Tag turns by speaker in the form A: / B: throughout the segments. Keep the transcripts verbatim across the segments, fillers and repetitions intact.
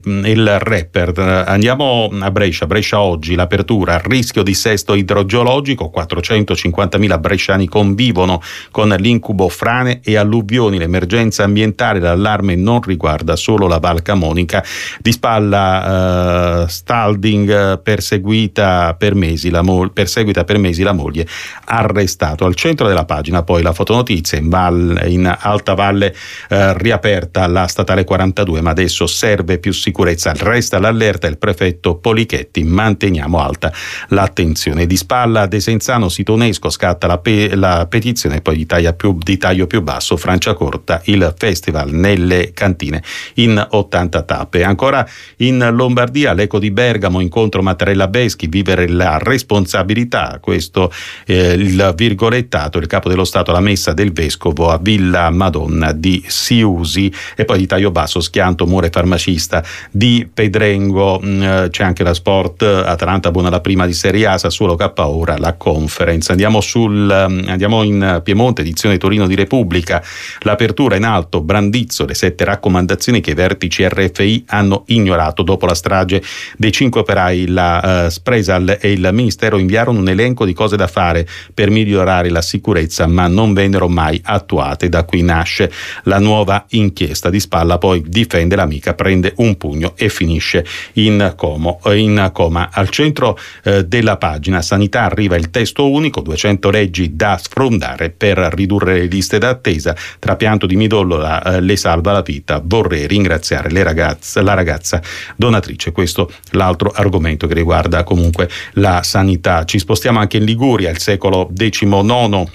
A: il rapper. Andiamo a Brescia, Brescia oggi, l'apertura, rischio di dissesto idrogeologico, quattrocentocinquantamila bresciani convivono con l'incubo frane e alluvioni, l'emergenza ambientale, l'allarme non riguarda solo la Val Camonica, di spalla uh, Stalding perseguita per mesi la mo- perseguita per mesi la moglie, arrestato. Al centro della pagina poi la fotonotizia, in, val- in Alta Valle uh, riaperta la statale quarantadue, ma adesso serve più sicurezza, resta l'allerta il prefetto Polichetti, manteniamo alta l'attenzione. Di spalla Desenzano, sito UNESCO, scatta la, pe- la petizione, poi di, taglia più, di taglio più basso, Franciacorta, il festival nelle cantine in ottanta tappe. Ancora in Lombardia, l'Eco di Bergamo, incontro Mattarella Beschi, vivere la responsabilità, questo eh, il virgolettato, il capo dello Stato alla messa del vescovo a Villa Madonna di Siusi. E poi di taglio basso, schianto, muore farmacista di Pedrengo. Mh, c'è anche la Sport, Atalanta buona la prima di Serie A, Sassuolo K ora la Conference. Andiamo sul andiamo in Piemonte, edizione Torino di Repubblica, l'apertura in alto, Brandizzo, le sette raccomandazioni che i vertici R F I hanno ignorato dopo la strage dei cinque operai. La uh, Spresal e il Ministero inviarono un elenco di cose da fare per migliorare la sicurezza, ma non vennero mai attuate. Da qui nasce la nuova inchiesta. Di spalla poi difende l'amica, prende un pugno e finisce in, como, in coma. Al centro eh, della pagina sanità arriva il testo unico, duecento leggi da sfrondare per ridurre le liste d'attesa. Trapianto di midollo eh, le salva la vita. Vorrei ringraziare le ragazze, la ragazza donatrice. Questo l'altro argomento che riguarda comunque la sanità. Ci spostiamo anche in Liguria, il secolo diciannove.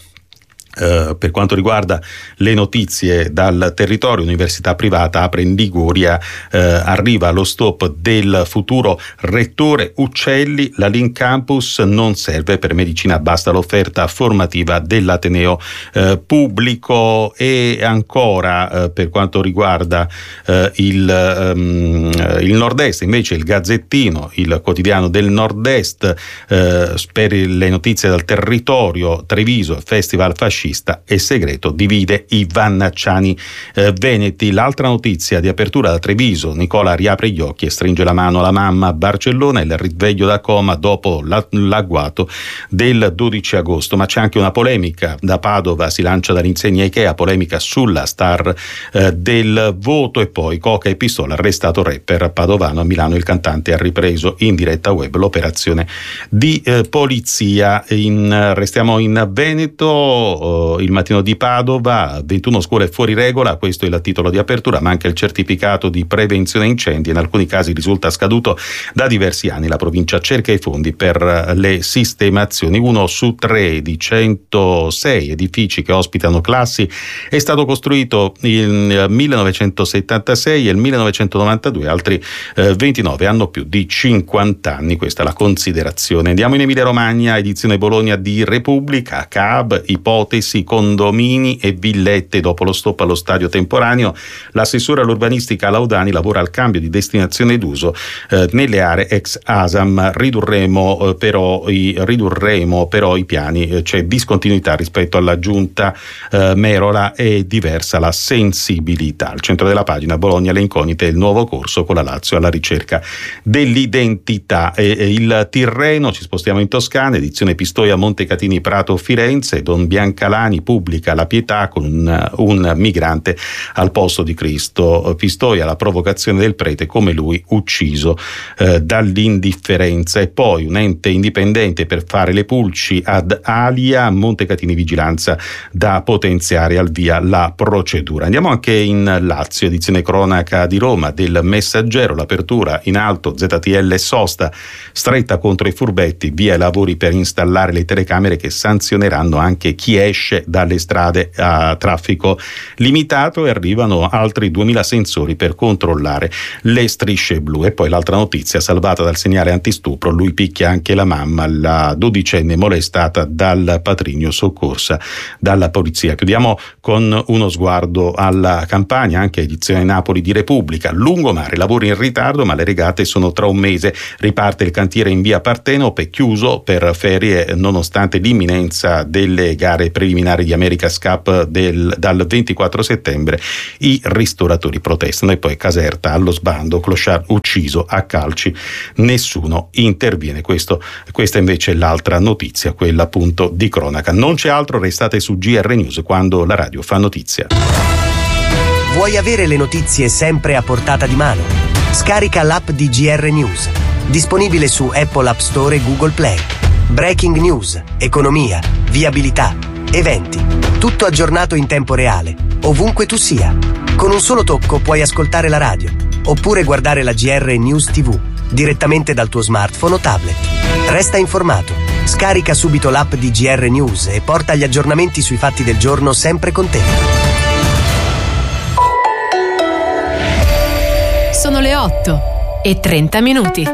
A: Uh, per quanto riguarda le notizie dal territorio, università privata apre in Liguria, uh, arriva lo stop del futuro rettore Uccelli, la Link Campus non serve per medicina, basta l'offerta formativa dell'Ateneo uh, pubblico. E ancora uh, per quanto riguarda uh, il, um, il Nord-Est, invece il Gazzettino, il quotidiano del Nord-Est, uh, per le notizie dal territorio, Treviso, festival fascista e segreto divide i vannacciani eh, veneti. L'altra notizia di apertura da Treviso, Nicola riapre gli occhi e stringe la mano alla mamma. Barcellona, il risveglio da coma dopo la, l'agguato del dodici agosto. Ma c'è anche una polemica, da Padova si lancia dall'insegna Ikea, polemica sulla star eh, del voto. E poi coca e pistola, arrestato rapper padovano. A Milano il cantante ha ripreso in diretta web l'operazione di eh, polizia. In, restiamo in Veneto, il Mattino di Padova, ventuno scuole fuori regola, questo è il titolo di apertura, ma anche il certificato di prevenzione incendi in alcuni casi risulta scaduto da diversi anni. La provincia cerca i fondi per le sistemazioni. Uno su tre di centosei edifici che ospitano classi è stato costruito nel millenovecentosettantasei e il millenovecentonovantadue, altri eh, ventinove hanno più di cinquanta anni, questa è la considerazione. Andiamo in Emilia Romagna, edizione Bologna di Repubblica, C A B, ipotesi condomini e villette dopo lo stop allo stadio temporaneo. L'assessore all'urbanistica Laudani lavora al cambio di destinazione d'uso eh, nelle aree ex ASAM. Ridurremo eh, però i ridurremo però i piani, eh, c'è discontinuità rispetto alla giunta eh, Merola, è diversa la sensibilità. Al centro della pagina Bologna, le incognite, il nuovo corso con la Lazio alla ricerca dell'identità. E, e il Tirreno, ci spostiamo in Toscana, edizione Pistoia, Montecatini, Prato, Firenze. Don Biancalani pubblica la pietà con un, un migrante al posto di Cristo. Pistoia, la provocazione del prete, come lui ucciso eh, dall'indifferenza. E poi un ente indipendente per fare le pulci ad Alia, Montecatini vigilanza da potenziare, al via la procedura. Andiamo anche in Lazio, edizione cronaca di Roma del Messaggero, l'apertura in alto, Z T L sosta, stretta contro i furbetti, via i lavori per installare le telecamere che sanzioneranno anche chi esce dalle strade a traffico limitato, e arrivano altri duemila sensori per controllare le strisce blu. E poi l'altra notizia salvata dal segnale antistupro, lui picchia anche la mamma, la dodicenne molestata dal patrigno, soccorsa dalla polizia. Chiudiamo con uno sguardo alla Campania, anche edizione Napoli di Repubblica, lungomare, lavori in ritardo ma le regate sono tra un mese, riparte il cantiere in via Partenope, chiuso per ferie nonostante l'imminenza delle gare previste preliminari di America's Cup del, dal ventiquattro settembre i ristoratori protestano e poi Caserta allo sbando, Clochard ucciso a calci, nessuno interviene. Questo, questa invece è l'altra notizia, quella appunto di cronaca. Non c'è altro, restate su G R News quando la radio fa notizia.
B: Vuoi avere le notizie sempre a portata di mano? Scarica l'app di G R News, disponibile su Apple App Store e Google Play. Breaking news, economia, viabilità, eventi, tutto aggiornato in tempo reale, ovunque tu sia. Con un solo tocco puoi ascoltare la radio, oppure guardare la G R News tivù, direttamente dal tuo smartphone o tablet. Resta informato, scarica subito l'app di G R News e porta gli aggiornamenti sui fatti del giorno sempre con te.
C: Sono le otto e trenta minuti.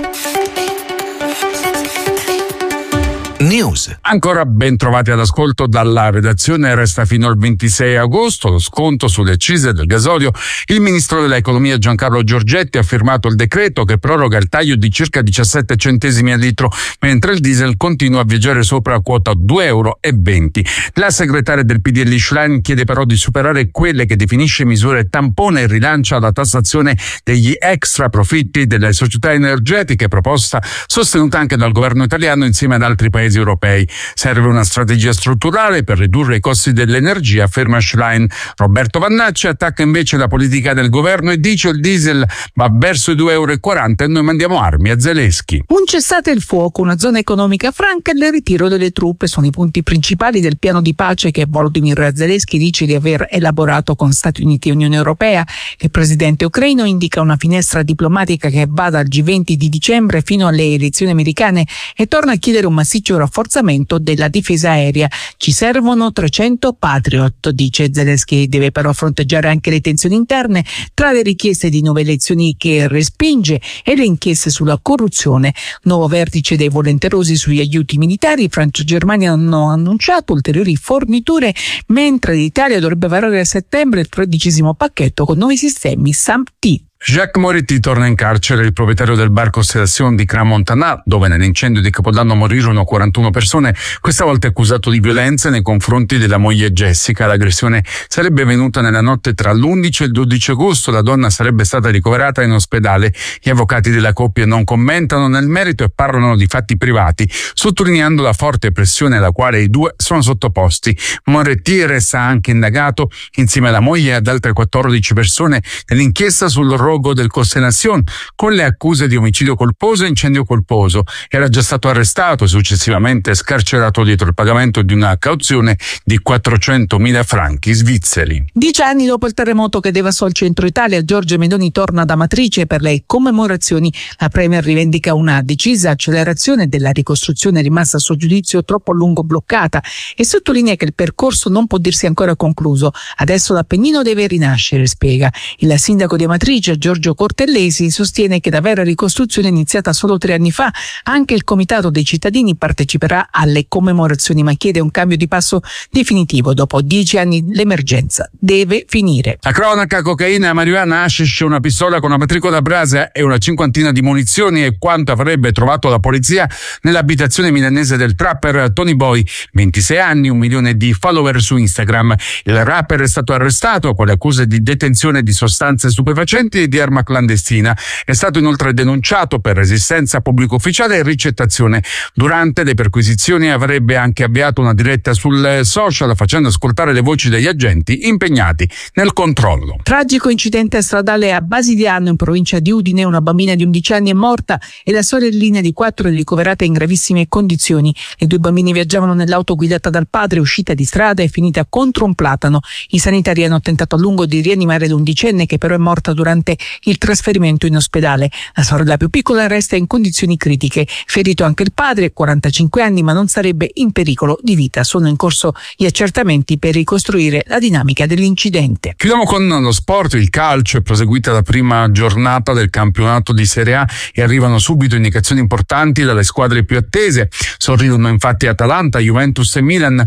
D: News. Ancora ben trovati all'ascolto dalla redazione. Resta fino al ventisei agosto lo sconto sulle accise del gasolio. Il ministro dell'economia Giancarlo Giorgetti ha firmato il decreto che proroga il taglio di circa diciassette centesimi al litro, mentre il diesel continua a viaggiare sopra quota due euro e venti. La segretaria del P D L Schlein chiede però di superare quelle che definisce misure tampone e rilancia la tassazione degli extra profitti delle società energetiche, proposta sostenuta anche dal governo italiano insieme ad altri paesi europei. Serve una strategia strutturale per ridurre i costi dell'energia, afferma Schlein. Roberto Vannacci attacca invece la politica del governo e dice il diesel va verso i due euro e quaranta e noi mandiamo armi a Zelensky.
E: Un cessate il fuoco, una zona economica franca e il ritiro delle truppe sono i punti principali del piano di pace che Volodymyr Zelensky dice di aver elaborato con Stati Uniti e Unione Europea. Il presidente ucraino indica una finestra diplomatica che va dal G venti di dicembre fino alle elezioni americane e torna a chiedere un massiccio rafforzamento della difesa aerea. Ci servono trecento Patriot, dice Zelensky. Deve però fronteggiare anche le tensioni interne tra le richieste di nuove elezioni che respinge e le inchieste sulla corruzione. Nuovo vertice dei volenterosi sugli aiuti militari. Francia e Germania hanno annunciato ulteriori forniture, mentre l'Italia dovrebbe varare a settembre il tredicesimo pacchetto con nuovi sistemi SAMP-T.
D: Jacques Moretti torna in carcere, il proprietario del bar Constellation di Crans-Montana, dove nell'incendio di Capodanno morirono quarantuno persone, questa volta è accusato di violenza nei confronti della moglie Jessica. L'aggressione sarebbe venuta nella notte tra l'undici e il dodici agosto, la donna sarebbe stata ricoverata in ospedale. Gli avvocati della coppia non commentano nel merito e parlano di fatti privati, sottolineando la forte pressione alla quale i due sono sottoposti. Moretti resta anche indagato insieme alla moglie e ad altre quattordici persone nell'inchiesta sul rogo del Constellation con le accuse di omicidio colposo e incendio colposo. Era già stato arrestato e successivamente scarcerato dietro il pagamento di una cauzione di quattrocentomila franchi svizzeri.
E: Dieci anni dopo il terremoto che devastò il centro Italia, Giorgia Meloni torna ad Amatrice per le commemorazioni. La premier rivendica una decisa accelerazione della ricostruzione rimasta a suo giudizio troppo a lungo bloccata e sottolinea che il percorso non può dirsi ancora concluso. Adesso l'Appennino deve rinascere, spiega. Il sindaco di Amatrice, Giorgio Cortellesi, sostiene che la vera ricostruzione è iniziata solo tre anni fa. Anche il comitato dei cittadini parteciperà alle commemorazioni, ma chiede un cambio di passo definitivo. Dopo dieci anni l'emergenza deve finire.
D: La cronaca: cocaina, marijuana, hashish, una pistola con una matricola a brasa e una cinquantina di munizioni e quanto avrebbe trovato la polizia nell'abitazione milanese del trapper Tony Boy, ventisei anni, un milione di follower su Instagram. Il rapper è stato arrestato con le accuse di detenzione di sostanze stupefacenti e di arma clandestina. È stato inoltre denunciato per resistenza a pubblico ufficiale e ricettazione. Durante le perquisizioni avrebbe anche avviato una diretta sul social facendo ascoltare le voci degli agenti impegnati nel controllo.
E: Tragico incidente stradale a Basigliano in provincia di Udine, una bambina di undici anni è morta e la sorellina di quattro è ricoverata in gravissime condizioni. Le due bambine viaggiavano nell'auto guidata dal padre, uscita di strada e finita contro un platano. I sanitari hanno tentato a lungo di rianimare l'undicenne, che però è morta durante il trasferimento in ospedale. La sorella più piccola resta in condizioni critiche. Ferito anche il padre, quarantacinque anni, ma non sarebbe in pericolo di vita. Sono in corso gli accertamenti per ricostruire la dinamica dell'incidente.
D: Chiudiamo con lo sport. Il calcio è proseguita la prima giornata del campionato di Serie A e arrivano subito indicazioni importanti dalle squadre più attese. Sorridono infatti Atalanta, Juventus e Milan.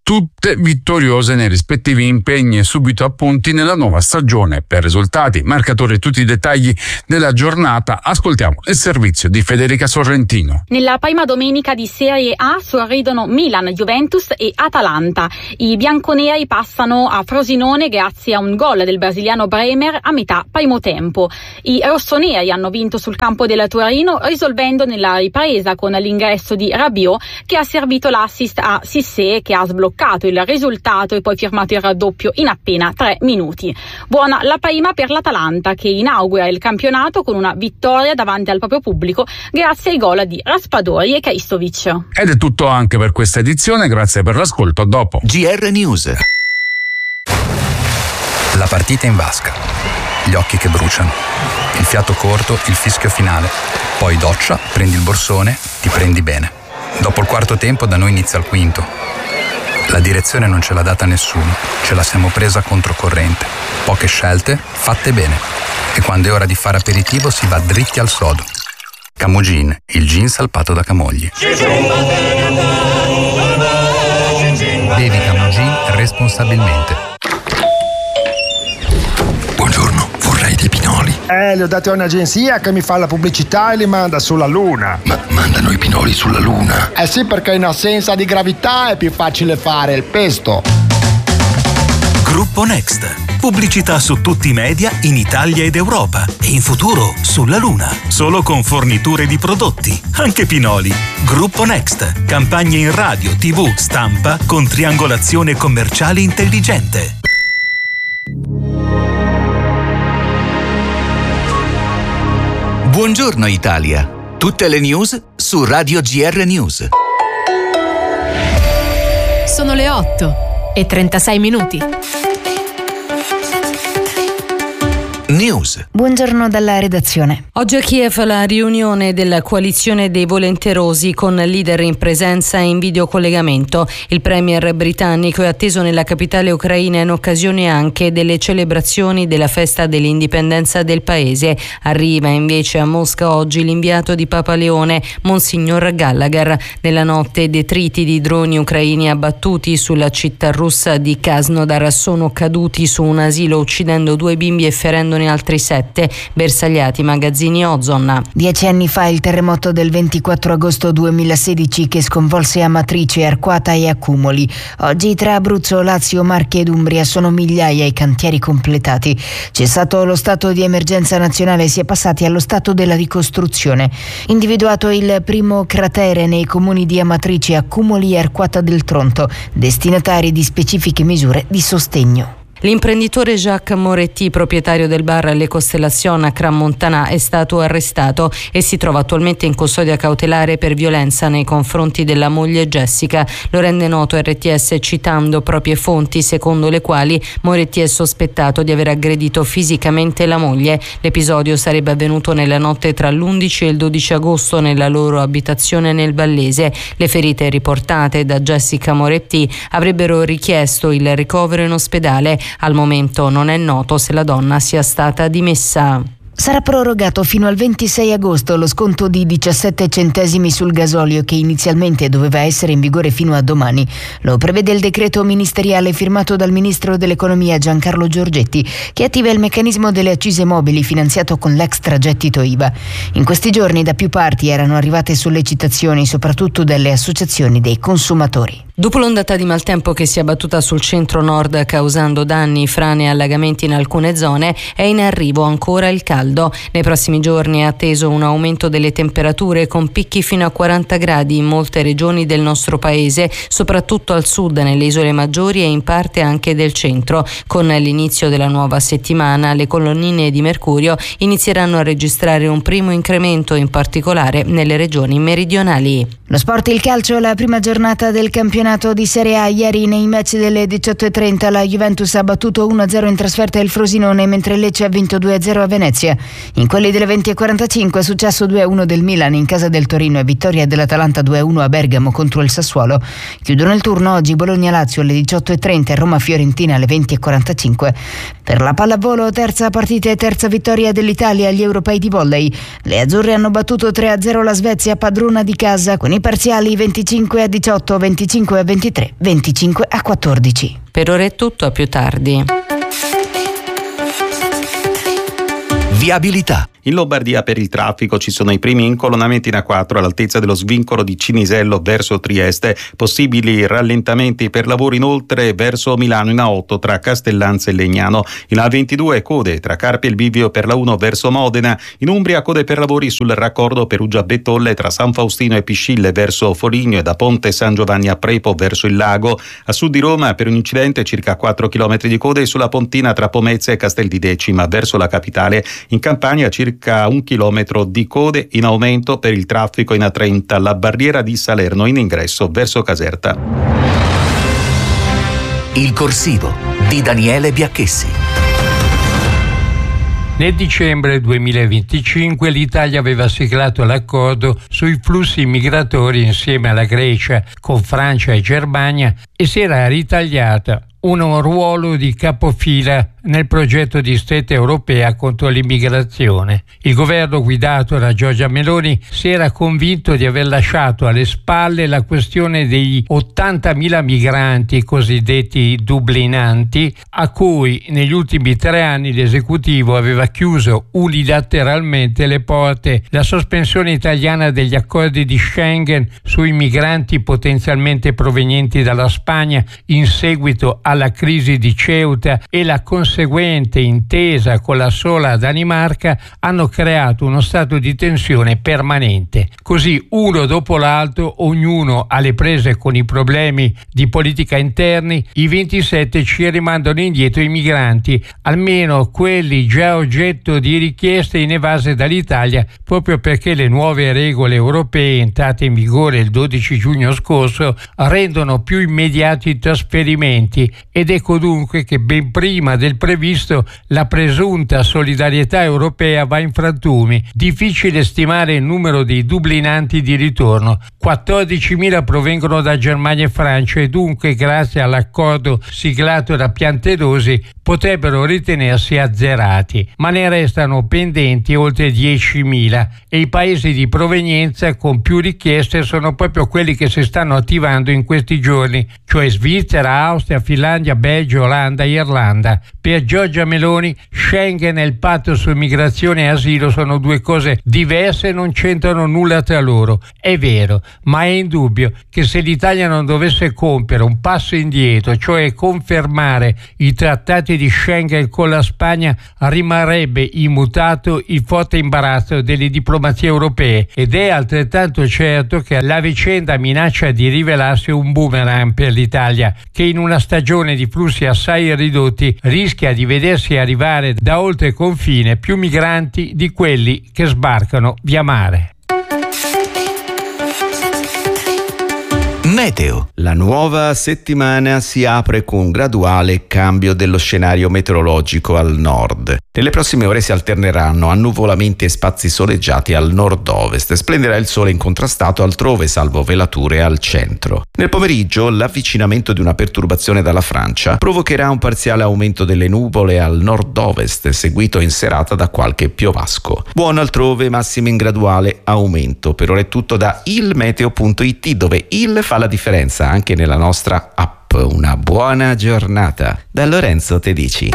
D: tutte vittoriose nei rispettivi impegni e subito appunti nella nuova stagione. Per risultati, marcatori e tutti i dettagli della giornata ascoltiamo il servizio di Federica Sorrentino.
F: Nella prima domenica di Serie A sorridono Milan, Juventus e Atalanta. I bianconeri passano a Frosinone grazie a un gol del brasiliano Bremer a metà primo tempo. I rossoneri hanno vinto sul campo del Torino risolvendo nella ripresa con l'ingresso di Rabiot, che ha servito l'assist a Cissé, che ha sbloccato il risultato e poi firmato il raddoppio in appena tre minuti. Buona la prima per l'Atalanta, che inaugura il campionato con una vittoria davanti al proprio pubblico grazie ai gol di Raspadori e Kristovic.
D: Ed è tutto anche per questa edizione, grazie per l'ascolto, a dopo.
G: G R News. La partita in vasca, gli occhi che bruciano, il fiato corto, il fischio finale, poi doccia, prendi il borsone, ti prendi bene. Dopo il quarto tempo da noi inizia il quinto. La direzione non ce l'ha data nessuno, ce la siamo presa controcorrente. Poche scelte, fatte bene. E quando è ora di fare aperitivo si va dritti al sodo. Camogin, il gin salpato da Camogli. Bevi Camogin responsabilmente.
H: Buongiorno, vorrei dei pinoli.
I: Eh, li ho dati a un'agenzia che mi fa la pubblicità e li manda sulla Luna.
H: Ma mandano i pinoli sulla Luna?
I: Eh sì, perché in assenza di gravità è più facile fare il pesto.
J: Gruppo Next. Pubblicità su tutti i media in Italia ed Europa e in futuro sulla Luna. Solo con forniture di prodotti, anche pinoli. Gruppo Next. Campagne in radio, tivù, stampa con triangolazione commerciale intelligente.
G: Buongiorno Italia. Tutte le news su Radio G R News.
C: Sono le otto e trentasei minuti.
G: News.
K: Buongiorno dalla redazione.
L: Oggi a Kiev la riunione della coalizione dei volenterosi con leader in presenza e in videocollegamento. Il premier britannico è atteso nella capitale ucraina in occasione anche delle celebrazioni della festa dell'indipendenza del paese. Arriva invece a Mosca oggi l'inviato di Papa Leone, Monsignor Gallagher. Nella notte detriti di droni ucraini abbattuti sulla città russa di Krasnodar sono caduti su un asilo uccidendo due bimbi e ferendone altri sette, bersagliati magazzini Ozon.
K: Dieci anni fa il terremoto del ventiquattro agosto duemilasedici che sconvolse Amatrice, Arquata e Accumoli. Oggi tra Abruzzo, Lazio, Marche ed Umbria sono migliaia i cantieri completati. Cessato lo stato di emergenza nazionale, si è passati allo stato della ricostruzione. Individuato il primo cratere nei comuni di Amatrice, Accumoli e Arquata del Tronto, destinatari di specifiche misure di sostegno.
L: L'imprenditore Jacques Moretti, proprietario del bar Le Constellation a Crans-Montana, è stato arrestato e si trova attualmente in custodia cautelare per violenza nei confronti della moglie Jessica. Lo rende noto R T S citando proprie fonti secondo le quali Moretti è sospettato di aver aggredito fisicamente la moglie. L'episodio sarebbe avvenuto nella notte tra l'undici e il dodici agosto nella loro abitazione nel Vallese. Le ferite riportate da Jessica Moretti avrebbero richiesto il ricovero in ospedale. Al momento non è noto se la donna sia stata dimessa.
K: Sarà prorogato fino al ventisei agosto lo sconto di diciassette centesimi sul gasolio che inizialmente doveva essere in vigore fino a domani. Lo prevede il decreto ministeriale firmato dal ministro dell'economia Giancarlo Giorgetti, che attiva il meccanismo delle accise mobili finanziato con l'extragettito I V A. In questi giorni da più parti erano arrivate sollecitazioni, soprattutto dalle associazioni dei consumatori.
L: Dopo l'ondata di maltempo che si è abbattuta sul centro-nord causando danni, frane e allagamenti in alcune zone, è in arrivo ancora il caldo. Nei prossimi giorni è atteso un aumento delle temperature con picchi fino a quaranta gradi in molte regioni del nostro paese, soprattutto al sud, nelle isole maggiori e in parte anche del centro. Con l'inizio della nuova settimana le colonnine di mercurio inizieranno a registrare un primo incremento, in particolare nelle regioni meridionali.
K: Lo sport, il calcio, la prima giornata del campionato di Serie A. Ieri nei match delle diciotto e trenta la Juventus ha battuto uno a zero in trasferta il Frosinone, mentre Lecce ha vinto due a zero a Venezia. In quelli delle venti e quarantacinque è successo due a uno del Milan in casa del Torino e vittoria dell'Atalanta due a uno a Bergamo contro il Sassuolo. Chiudono il turno oggi Bologna-Lazio alle diciotto e trenta e Roma-Fiorentina alle venti e quarantacinque. Per la pallavolo, terza partita e terza vittoria dell'Italia agli europei di volley. Le azzurre hanno battuto tre a zero la Svezia, padrona di casa, con i parziali venticinque a diciotto, venticinque venticinque a ventitré, venticinque a quattordici.
L: Per ora è tutto, a più tardi.
H: Viabilità.
A: In Lombardia per il traffico ci sono i primi incolonnamenti in A quattro all'altezza dello svincolo di Cinisello verso Trieste, possibili rallentamenti per lavori inoltre verso Milano in A otto tra Castellanza e Legnano, in A ventidue code tra Carpi e il Bivio per la uno verso Modena, in Umbria code per lavori sul raccordo Perugia-Bettolle tra San Faustino e Piscille verso Foligno e da Ponte San Giovanni a Prepo verso il Lago, a sud di Roma per un incidente circa quattro chilometri di code sulla pontina tra Pomezia e Castel di Decima verso la capitale, in Campania circa un chilometro di code in aumento per il traffico in A trenta, la barriera di Salerno in ingresso verso Caserta.
H: Il corsivo di Daniele Biacchessi.
M: Nel dicembre duemilaventicinque l'Italia aveva siglato l'accordo sui flussi migratori insieme alla Grecia, con Francia e Germania, e si era ritagliata un ruolo di capofila nel progetto di stretta europea contro l'immigrazione. Il governo guidato da Giorgia Meloni si era convinto di aver lasciato alle spalle la questione degli ottantamila migranti cosiddetti dublinanti, a cui negli ultimi tre anni l'esecutivo aveva chiuso unilateralmente le porte. La sospensione italiana degli accordi di Schengen sui migranti potenzialmente provenienti dalla Spagna in seguito alla crisi di Ceuta e la conseguente intesa con la sola Danimarca hanno creato uno stato di tensione permanente. Così, uno dopo l'altro, ognuno alle prese con i problemi di politica interni, i ventisette ci rimandano indietro i migranti, almeno quelli già oggetto di richieste inevase dall'Italia, proprio perché le nuove regole europee entrate in vigore il dodici giugno scorso rendono più immediati i trasferimenti, ed ecco dunque che ben prima del previsto la presunta solidarietà europea va in frantumi. Difficile stimare il numero dei dublinanti di ritorno. quattordicimila provengono da Germania e Francia e dunque, grazie all'accordo siglato da Piantedosi, potrebbero ritenersi azzerati, ma ne restano pendenti oltre diecimila e i paesi di provenienza con più richieste sono proprio quelli che si stanno attivando in questi giorni, cioè Svizzera, Austria, Finlandia, Belgio, Olanda e Irlanda. Per Giorgia Meloni Schengen e il patto su migrazione e asilo sono due cose diverse e non c'entrano nulla tra loro. È vero, ma è indubbio che se l'Italia non dovesse compiere un passo indietro, cioè confermare i trattati di Schengen con la Spagna, rimarrebbe immutato il forte imbarazzo delle diplomazie europee, ed è altrettanto certo che la vicenda minaccia di rivelarsi un boomerang per l'Italia, che in una stagione di flussi assai ridotti rischia di vedersi arrivare da oltre confine più migranti di quelli che sbarcano via mare.
H: Meteo.
N: La nuova settimana si apre con un graduale cambio dello scenario meteorologico al nord. Nelle prossime ore si alterneranno annuvolamenti e spazi soleggiati al nord-ovest. Splenderà il sole incontrastato altrove, salvo velature al centro. Nel pomeriggio l'avvicinamento di una perturbazione dalla Francia provocherà un parziale aumento delle nuvole al nord-ovest, seguito in serata da qualche piovasco. Buono altrove, massime in graduale aumento. Per ora è tutto da ilmeteo punto it, dove il fa la differenza anche nella nostra app. Una buona giornata da Lorenzo Tedici.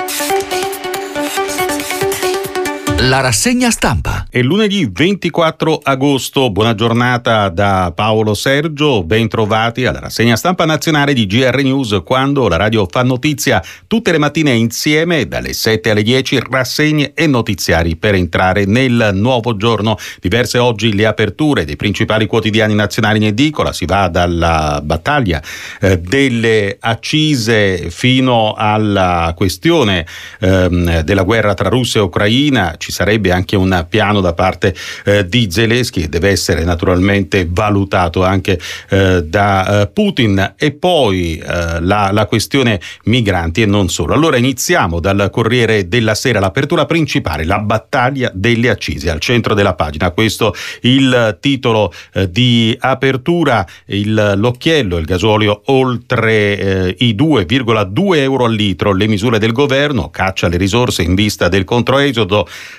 H: La rassegna stampa.
A: È lunedì ventiquattro agosto, buona giornata da Paolo Sergio, ben trovati alla rassegna stampa nazionale di G R News, quando la radio fa notizia tutte le mattine insieme dalle sette alle dieci, rassegne e notiziari per entrare nel nuovo giorno. Diverse oggi le aperture dei principali quotidiani nazionali in edicola, si va dalla battaglia eh, delle accise fino alla questione eh, della guerra tra Russia e Ucraina. Ci sarebbe anche un piano da parte eh, di Zelensky che deve essere naturalmente valutato anche eh, da eh, Putin, e poi eh, la, la questione migranti e non solo. Allora iniziamo dal Corriere della Sera, l'apertura principale, la battaglia delle accise al centro della pagina. Questo il titolo eh, di apertura, il, l'occhiello, il gasolio oltre eh, i due virgola due euro al litro, le misure del governo, caccia le risorse in vista del controesodo.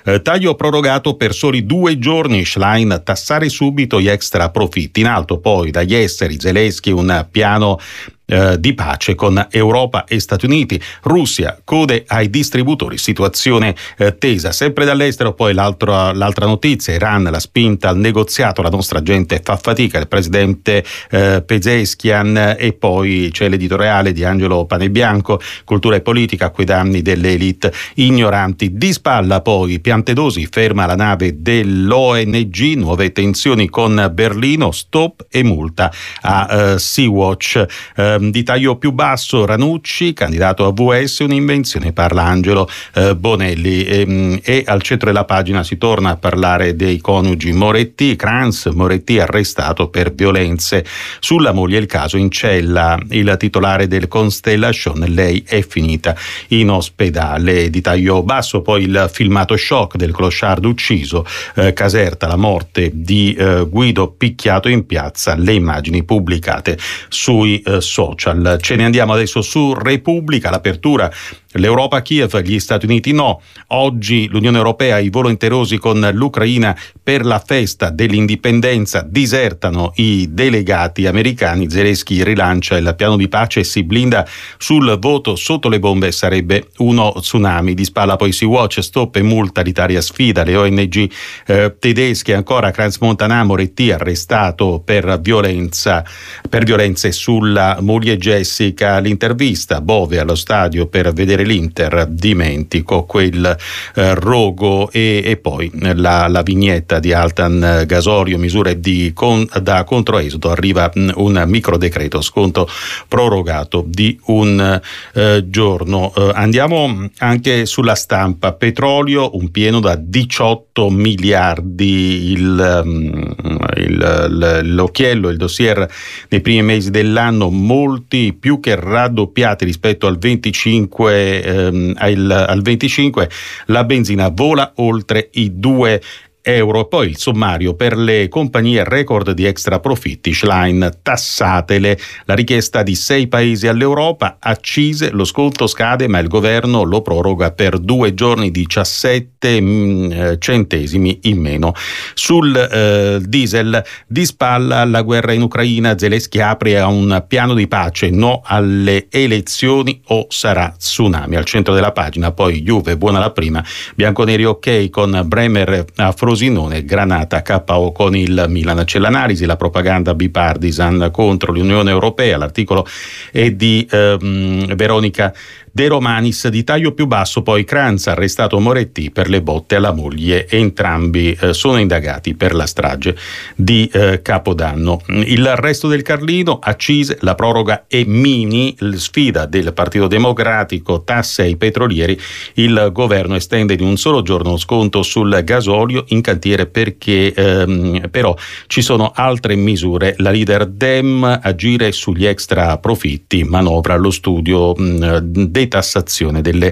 A: Eh, taglio prorogato per soli due giorni, Schlein tassare subito gli extra profitti. In alto poi dagli esteri Zelensky un piano Eh, di pace con Europa e Stati Uniti. Russia, code ai distributori, situazione eh, tesa. Sempre dall'estero poi l'altra, l'altra notizia, Iran, la spinta al negoziato, la nostra gente fa fatica, il presidente eh, Pezeshkian, e poi c'è l'editoriale di Angelo Panebianco, cultura e politica a quei danni delle elite ignoranti. Di spalla poi Piantedosi ferma la nave dell'O N G, nuove tensioni con Berlino, stop e multa a eh, Sea-Watch. Eh, Di taglio più basso Ranucci, candidato a V S, un'invenzione, parla Angelo eh, Bonelli. E, e al centro della pagina si torna a parlare dei coniugi Moretti. Kranz, Moretti arrestato per violenze sulla moglie, il caso in cella. Il titolare del Constellation, lei è finita in ospedale. Di taglio basso poi il filmato shock del clochard ucciso, eh, Caserta, la morte di eh, Guido picchiato in piazza, le immagini pubblicate sui eh, social. Ce ne andiamo adesso su Repubblica, l'apertura. L'Europa a Kiev, gli Stati Uniti no. Oggi l'Unione Europea, i volenterosi con l'Ucraina per la festa dell'indipendenza, disertano i delegati americani. Zelensky rilancia il piano di pace e si blinda sul voto sotto le bombe, sarebbe uno tsunami. Di spalla poi Sea-Watch, stop e multa, l'Italia sfida le O N G eh, tedesche. Ancora Crans Montana, Moretti arrestato per violenza per violenze sulla moglie Jessica. L'intervista, Bove allo stadio per vedere l'Inter, dimentico quel eh, rogo. E, e poi la, la vignetta di Altan Gasorio, misure di con, da controesodo, arriva mh, un micro decreto, sconto prorogato di un eh, giorno. Eh, andiamo anche sulla Stampa, petrolio un pieno da diciotto miliardi, il, um, il, l'occhiello, il dossier nei primi mesi dell'anno, molti più che raddoppiati rispetto al venticinque. Ehm, al, al venticinque la benzina vola oltre i due euro. Poi il sommario per le compagnie, record di extra profitti, Schlein tassatele, la richiesta di sei paesi all'Europa, accise, lo sconto scade ma il governo lo proroga per due giorni, diciassette mh, centesimi in meno. Sul eh, diesel, di spalla la guerra in Ucraina, Zelensky apre a un piano di pace, no alle elezioni o sarà tsunami. Al centro della pagina poi Juve, buona la prima, bianconeri ok con Bremer a Frosinone, Granata K O con il Milan. C'è l'analisi, la propaganda bipartisan contro l'Unione Europea, l'articolo è di ehm, Veronica De Romanis. Di taglio più basso poi Kranz, arrestato Moretti per le botte alla moglie, entrambi eh, sono indagati per la strage di eh, Capodanno. Il resto del Carlino, accise, la proroga è mini, sfida del Partito Democratico, tasse ai petrolieri, il governo estende di un solo giorno lo sconto sul gasolio in cantiere perché ehm, però ci sono altre misure. La leader Dem, agire sugli extra profitti, manovra allo studio mh, detassazione delle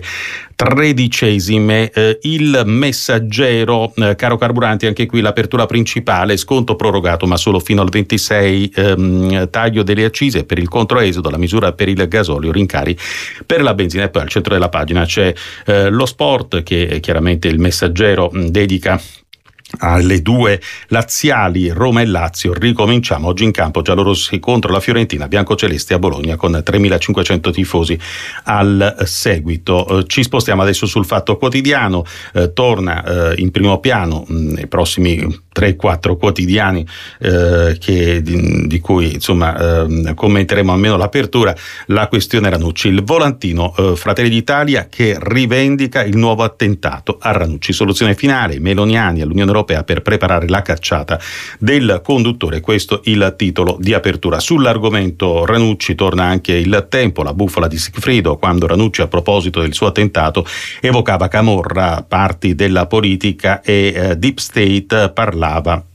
A: tredicesime. Eh, il Messaggero, eh, caro carburanti, anche qui l'apertura principale, sconto prorogato ma solo fino al ventisei, ehm, taglio delle accise per il controesodo, la misura per il gasolio, rincari per la benzina. E poi al centro della pagina c'è eh, lo sport che chiaramente il Messaggero mh, dedica alle due laziali, Roma e Lazio. Ricominciamo oggi in campo giallorossi contro la Fiorentina, biancocelesti a Bologna con tremilacinquecento tifosi al seguito. Eh, ci spostiamo adesso sul Fatto Quotidiano, eh, torna eh, in primo piano mh, nei prossimi tre quattro quotidiani eh, che, di, di cui insomma eh, commenteremo almeno l'apertura, la questione Ranucci. Il volantino, eh, Fratelli d'Italia che rivendica il nuovo attentato a Ranucci, soluzione finale, meloniani all'Unione Europea per preparare la cacciata del conduttore, questo il titolo di apertura. Sull'argomento Ranucci torna anche Il Tempo, la bufala di Sigfrido, quando Ranucci a proposito del suo attentato evocava Camorra, parti della politica e eh, Deep State, parlava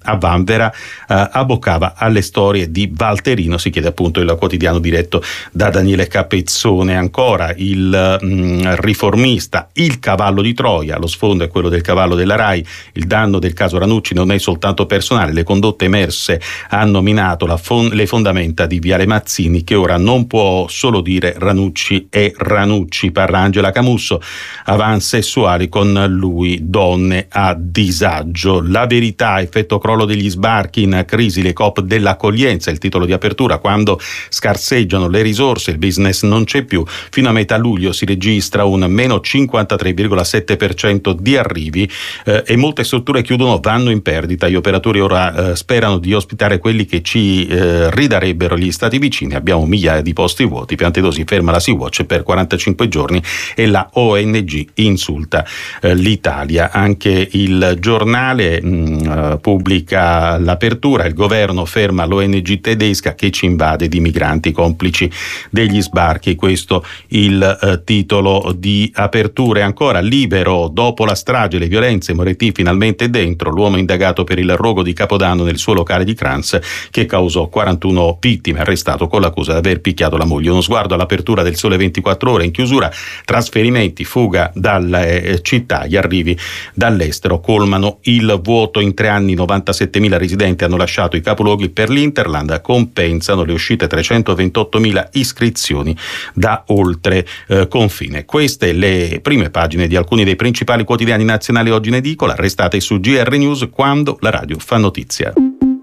A: a Vanvera eh, abboccava alle storie di Valterino, si chiede appunto il quotidiano diretto da Daniele Capezzone. Ancora il mh, Riformista, il cavallo di Troia, lo sfondo è quello del cavallo della Rai, il danno del caso Ranucci non è soltanto personale, le condotte emerse hanno minato la fon- le fondamenta di Viale Mazzini, che ora non può solo dire Ranucci e Ranucci. Parla Angela Camusso, avanzi sessuali con lui, donne a disagio. La verità, effetto crollo degli sbarchi, in crisi le coop dell'accoglienza, il titolo di apertura. Quando scarseggiano le risorse il business non c'è più. Fino a metà luglio si registra un meno cinquantatré virgola sette per cento di arrivi eh, e molte strutture chiudono, vanno in perdita. Gli operatori ora eh, sperano di ospitare quelli che ci eh, ridarebbero gli stati vicini. Abbiamo migliaia di posti vuoti. Piantedosi ferma la Sea-Watch per quarantacinque giorni e la O N G insulta eh, l'Italia. Anche il giornale mh, pubblica l'apertura, il governo ferma l'O N G tedesca che ci invade di migranti complici degli sbarchi. Questo il eh, titolo di apertura. E ancora Libero, dopo la strage, le violenze, Moretti finalmente dentro, l'uomo indagato per il rogo di Capodanno nel suo locale di Kranz che causò quarantuno vittime, arrestato con l'accusa di aver picchiato la moglie. Uno sguardo all'apertura del Sole ventiquattro Ore. In chiusura, trasferimenti, fuga dalle eh, città, gli arrivi dall'estero colmano il vuoto. In tre anni novantasettemila residenti hanno lasciato i capoluoghi per l'Interland, compensano le uscite trecentoventottomila iscrizioni da oltre eh, confine. Queste le prime pagine di alcuni dei principali quotidiani nazionali oggi in edicola. Restate su G R News, quando la radio fa notizia.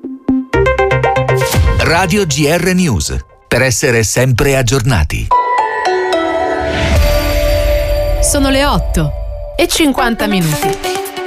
H: Radio G R News, per essere sempre aggiornati.
C: Sono le otto e cinquanta minuti.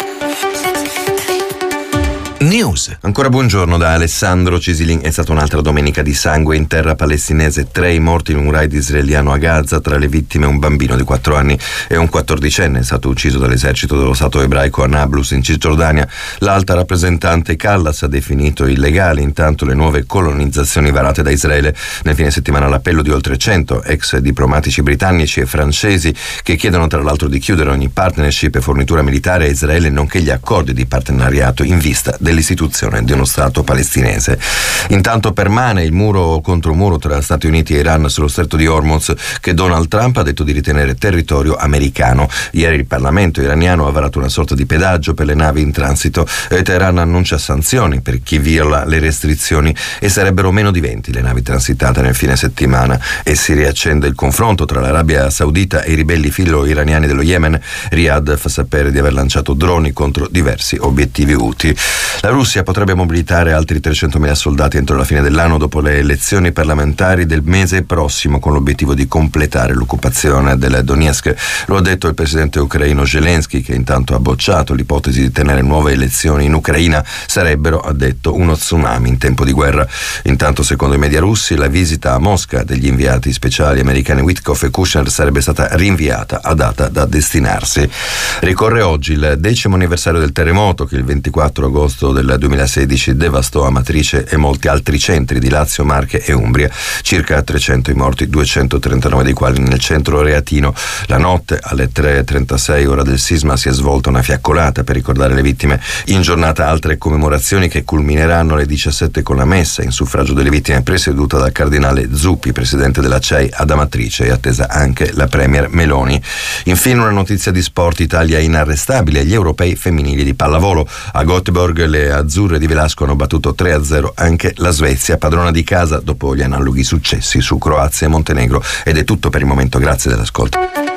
H: News.
O: Ancora buongiorno da Alessandro Cisilin. È stata un'altra domenica di sangue in terra palestinese. Tre i morti in un raid israeliano a Gaza, tra le vittime un bambino di quattro anni e un quattordicenne è stato ucciso dall'esercito dello Stato ebraico a Nablus in Cisgiordania. L'alta rappresentante Callas ha definito illegali intanto le nuove colonizzazioni varate da Israele. Nel fine settimana l'appello di oltre cento ex diplomatici britannici e francesi che chiedono tra l'altro di chiudere ogni partnership e fornitura militare a Israele, nonché gli accordi di partenariato in vista dell'istituzione di uno Stato palestinese. Intanto permane il muro contro muro tra Stati Uniti e Iran sullo stretto di Hormuz, che Donald Trump ha detto di ritenere territorio americano. Ieri il Parlamento iraniano ha varato una sorta di pedaggio per le navi in transito e Teheran annuncia sanzioni per chi viola le restrizioni, e sarebbero meno di venti le navi transitate nel fine settimana. E si riaccende il confronto tra l'Arabia Saudita e i ribelli filo-iraniani dello Yemen. Riyadh fa sapere di aver lanciato droni contro diversi obiettivi Houthi. La Russia potrebbe mobilitare altri trecentomila soldati entro la fine dell'anno dopo le elezioni parlamentari del mese prossimo, con l'obiettivo di completare l'occupazione del Donetsk. Lo ha detto il presidente ucraino Zelensky, che intanto ha bocciato l'ipotesi di tenere nuove elezioni in Ucraina. Sarebbero, ha detto, uno tsunami in tempo di guerra. Intanto, secondo i media russi, la visita a Mosca degli inviati speciali americani Witkoff e Kushner sarebbe stata rinviata a data da destinarsi. Ricorre oggi il decimo anniversario del terremoto che il ventiquattro agosto del duemilasedici devastò Amatrice e molti altri centri di Lazio, Marche e Umbria. Circa trecento i morti, duecentotrentanove dei quali nel centro reatino. La notte, alle tre e trentasei ora del sisma, si è svolta una fiaccolata per ricordare le vittime. In giornata altre commemorazioni che culmineranno alle diciassette con la messa in suffragio delle vittime presieduta dal cardinale Zuppi, presidente della C E I ad Amatrice, e attesa anche la premier Meloni. Infine una notizia di sport: Italia inarrestabile agli europei femminili di pallavolo. A Göteborg le azzurre di Velasco hanno battuto tre a zero anche la Svezia, padrona di casa dopo gli analoghi successi su Croazia e Montenegro. Ed è tutto per il momento, grazie dell'ascolto.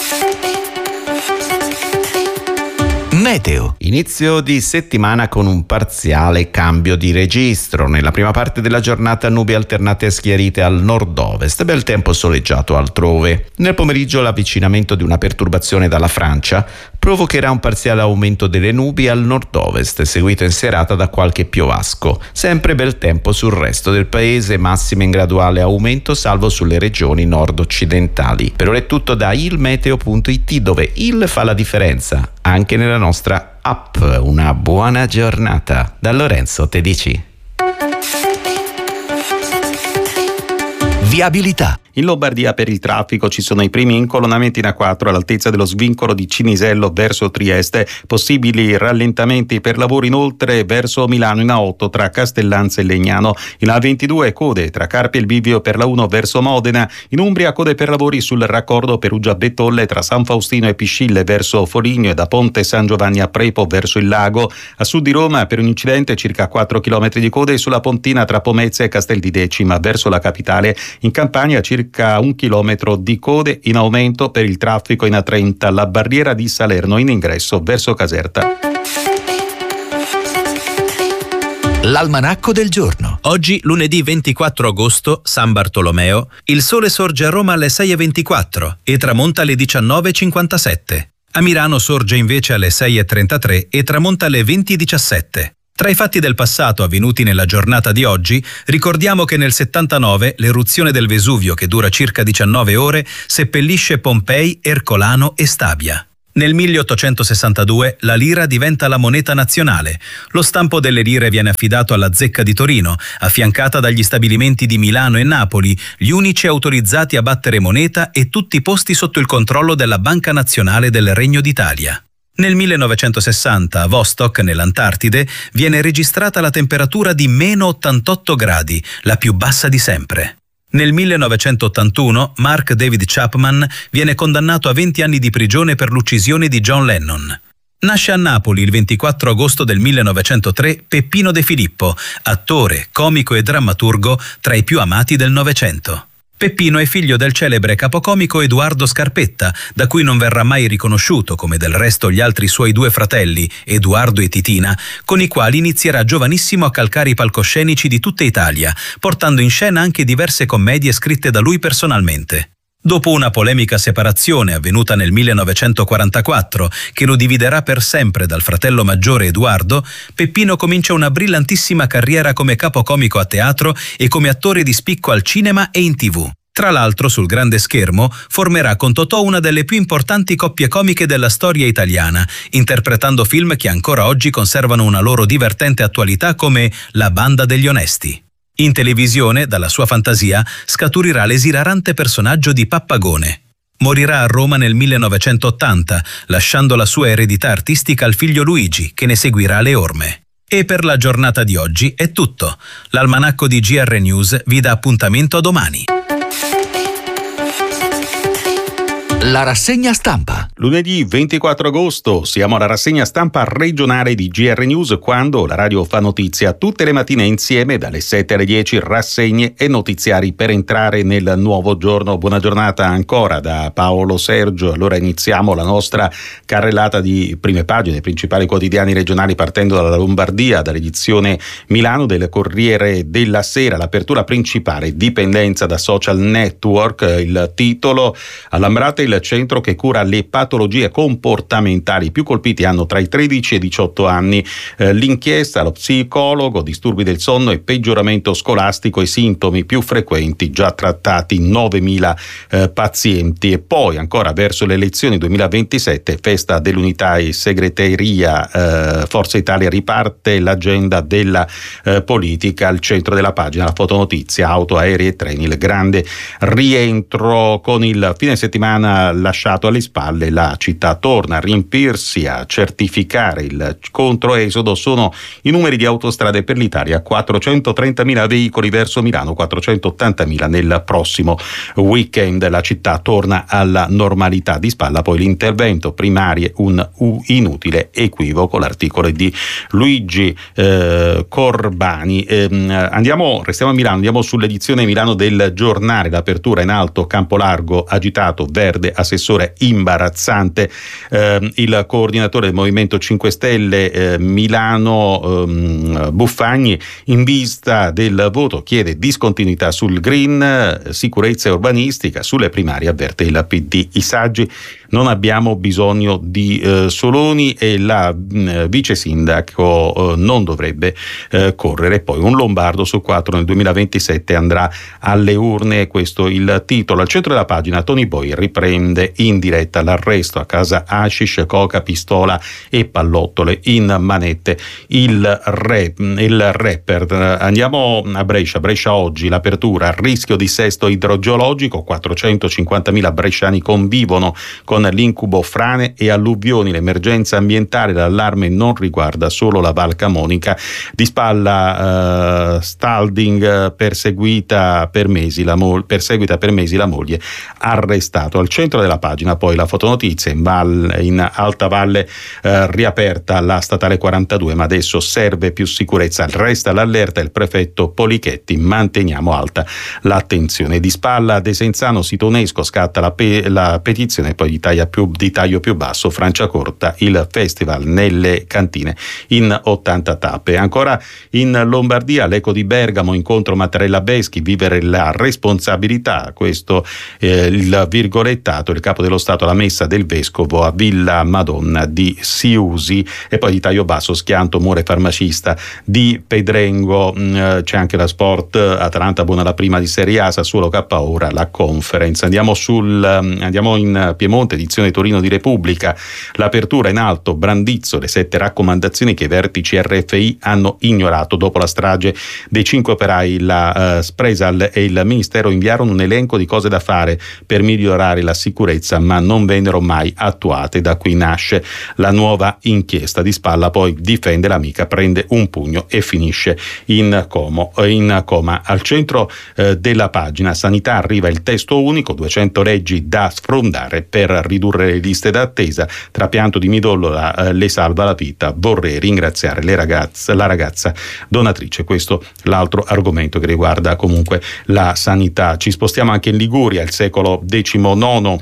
H: Meteo.
N: Inizio di settimana con un parziale cambio di registro. Nella prima parte della giornata nubi alternate e schiarite al nord-ovest, bel tempo soleggiato altrove. Nel pomeriggio l'avvicinamento di una perturbazione dalla Francia provocherà un parziale aumento delle nubi al nord-ovest, seguito in serata da qualche piovasco. Sempre bel tempo sul resto del paese, massime in graduale aumento salvo sulle regioni nord-occidentali. Per ora è tutto da ilmeteo punto it, dove il fa la differenza anche nella nostra app. Una buona giornata da Lorenzo Tedici.
H: Viabilità.
A: In Lombardia per il traffico ci sono i primi incolonnamenti in A quattro all'altezza dello svincolo di Cinisello verso Trieste, possibili rallentamenti per lavori inoltre verso Milano in A otto tra Castellanza e Legnano, in A ventidue code tra Carpi e il Bivio per la uno verso Modena, in Umbria code per lavori sul raccordo Perugia-Bettolle tra San Faustino e Piscille verso Foligno e da Ponte San Giovanni a Prepo verso il Lago, a sud di Roma per un incidente circa quattro chilometri di code sulla pontina tra Pomezia e Castel di Decima verso la capitale, in Campania circa circa un chilometro di code in aumento per il traffico in A trenta, la barriera di Salerno in ingresso verso Caserta.
H: L'almanacco del giorno.
P: Oggi, lunedì ventiquattro agosto, San Bartolomeo, il sole sorge a Roma alle sei e ventiquattro e tramonta alle diciannove e cinquantasette. A Milano sorge invece alle sei e trentatré e tramonta alle venti e diciassette. Tra i fatti del passato avvenuti nella giornata di oggi, ricordiamo che nel settantanove l'eruzione del Vesuvio, che dura circa diciannove ore, seppellisce Pompei, Ercolano e Stabia. Nel milleottocentosessantadue la lira diventa la moneta nazionale. Lo stampo delle lire viene affidato alla Zecca di Torino, affiancata dagli stabilimenti di Milano e Napoli, gli unici autorizzati a battere moneta e tutti posti sotto il controllo della Banca Nazionale del Regno d'Italia. Nel millenovecentosessanta a Vostok, nell'Antartide, viene registrata la temperatura di meno ottantotto gradi, la più bassa di sempre. Nel millenovecentottantuno Mark David Chapman viene condannato a venti anni di prigione per l'uccisione di John Lennon. Nasce a Napoli il ventiquattro agosto del millenovecentotre Peppino De Filippo, attore, comico e drammaturgo tra i più amati del Novecento. Peppino è figlio del celebre capocomico Edoardo Scarpetta, da cui non verrà mai riconosciuto, come del resto gli altri suoi due fratelli, Edoardo e Titina, con i quali inizierà giovanissimo a calcare i palcoscenici di tutta Italia, portando in scena anche diverse commedie scritte da lui personalmente. Dopo una polemica separazione avvenuta nel millenovecentoquarantaquattro, che lo dividerà per sempre dal fratello maggiore Edoardo, Peppino comincia una brillantissima carriera come capocomico a teatro e come attore di spicco al cinema e in tivù. Tra l'altro, sul grande schermo, formerà con Totò una delle più importanti coppie comiche della storia italiana, interpretando film che ancora oggi conservano una loro divertente attualità come La banda degli onesti. In televisione, dalla sua fantasia, scaturirà l'esilarante personaggio di Pappagone. Morirà a Roma nel millenovecentottanta, lasciando la sua eredità artistica al figlio Luigi, che ne seguirà le orme. E per la giornata di oggi è tutto. L'almanacco di G R News vi dà appuntamento a domani.
H: La rassegna stampa.
A: Lunedì ventiquattro agosto siamo alla rassegna stampa regionale di G R News, quando la radio fa notizia tutte le mattine insieme dalle sette alle dieci, rassegne e notiziari per entrare nel nuovo giorno. Buona giornata ancora da Paolo Sergio. Allora iniziamo la nostra carrellata di prime pagine, principali quotidiani regionali, partendo dalla Lombardia, dall'edizione Milano del Corriere della Sera. L'apertura principale: dipendenza da social network, il titolo. All'Ambrate il centro che cura le patologie comportamentali. I più colpiti hanno tra i tredici e i diciotto anni. Eh, l'inchiesta, lo psicologo, disturbi del sonno e peggioramento scolastico, i sintomi più frequenti già trattati, novemila eh, pazienti. E poi ancora verso le elezioni duemilaventisette, festa dell'unità e segreteria, eh, Forza Italia riparte l'agenda della eh, politica. Al centro della pagina la fotonotizia, auto, aerei e treni, il grande rientro. Con il fine settimana lasciato alle spalle, la città torna a riempirsi, a certificare il controesodo. Sono i numeri di Autostrade per l'Italia: quattrocentotrentamila veicoli verso Milano, quattrocentottantamila nel prossimo weekend. La città torna alla normalità. Di spalla poi l'intervento primarie, un inutile equivoco, l'articolo di Luigi eh, Corbani. Eh, andiamo, restiamo a Milano, andiamo sull'edizione Milano del Giornale. L'apertura in alto, campo largo agitato, verde, assessore imbarazzante. Eh, il coordinatore del Movimento cinque Stelle eh, Milano, ehm, Buffagni, in vista del voto chiede discontinuità sul green, eh, sicurezza urbanistica. Sulle primarie avverte il P D. I saggi non abbiamo bisogno di eh, Soloni e la mh, vice sindaco eh, non dovrebbe eh, correre. Poi un lombardo su quattro nel duemilaventisette andrà alle urne, questo il titolo. Al centro della pagina Tony Boy riprende in diretta l'arresto a casa hashish, coca, pistola e pallottole in manette. Il, rap, il rapper. Andiamo a Brescia, Brescia oggi, l'apertura, rischio di dissesto idrogeologico, quattrocentocinquantamila bresciani convivono con l'incubo frane e alluvioni, l'emergenza ambientale, l'allarme non riguarda solo la Val Camonica. Di spalla uh, Stalding perseguita per mesi la mo- perseguita per mesi la moglie, arrestato. Al centro della pagina poi la fotonotizia, in, val- in Alta Valle uh, riaperta la statale quarantadue, ma adesso serve più sicurezza, resta l'allerta il prefetto Polichetti, manteniamo alta l'attenzione. Di spalla Desenzano, sito UNESCO, scatta la, pe- la petizione, poi di, taglia più, di taglio più basso, Franciacorta, il festival nelle cantine in ottanta tappe. Ancora in Lombardia, l'Eco di Bergamo, incontro Mattarella Beschi, vivere la responsabilità, questo eh, il virgolettato, il capo dello Stato alla messa del vescovo a Villa Madonna di Siusi. E poi di taglio basso, schianto, muore farmacista di Pedrengo. Mh, c'è anche la Sport, Atalanta buona la prima di Serie A, Sassuolo K ora la Conference. Andiamo sul andiamo in Piemonte, edizione Torino di Repubblica, l'apertura in alto, Brandizzo, le sette raccomandazioni che i vertici R F I hanno ignorato dopo la strage dei cinque operai. La uh, Spresal e il Ministero inviarono un elenco di cose da fare per migliorare la sicurezza, ma non vennero mai attuate. Da qui nasce la nuova inchiesta. Di spalla poi difende l'amica, prende un pugno e finisce in, como, in coma. Al centro eh, della pagina sanità arriva il testo unico, duecento leggi da sfrondare per ridurre le liste d'attesa. Trapianto di midollo eh, le salva la vita, vorrei ringraziare le ragazze, la ragazza donatrice. Questo l'altro argomento che riguarda comunque la sanità. Ci spostiamo anche in Liguria, il secolo diciannove.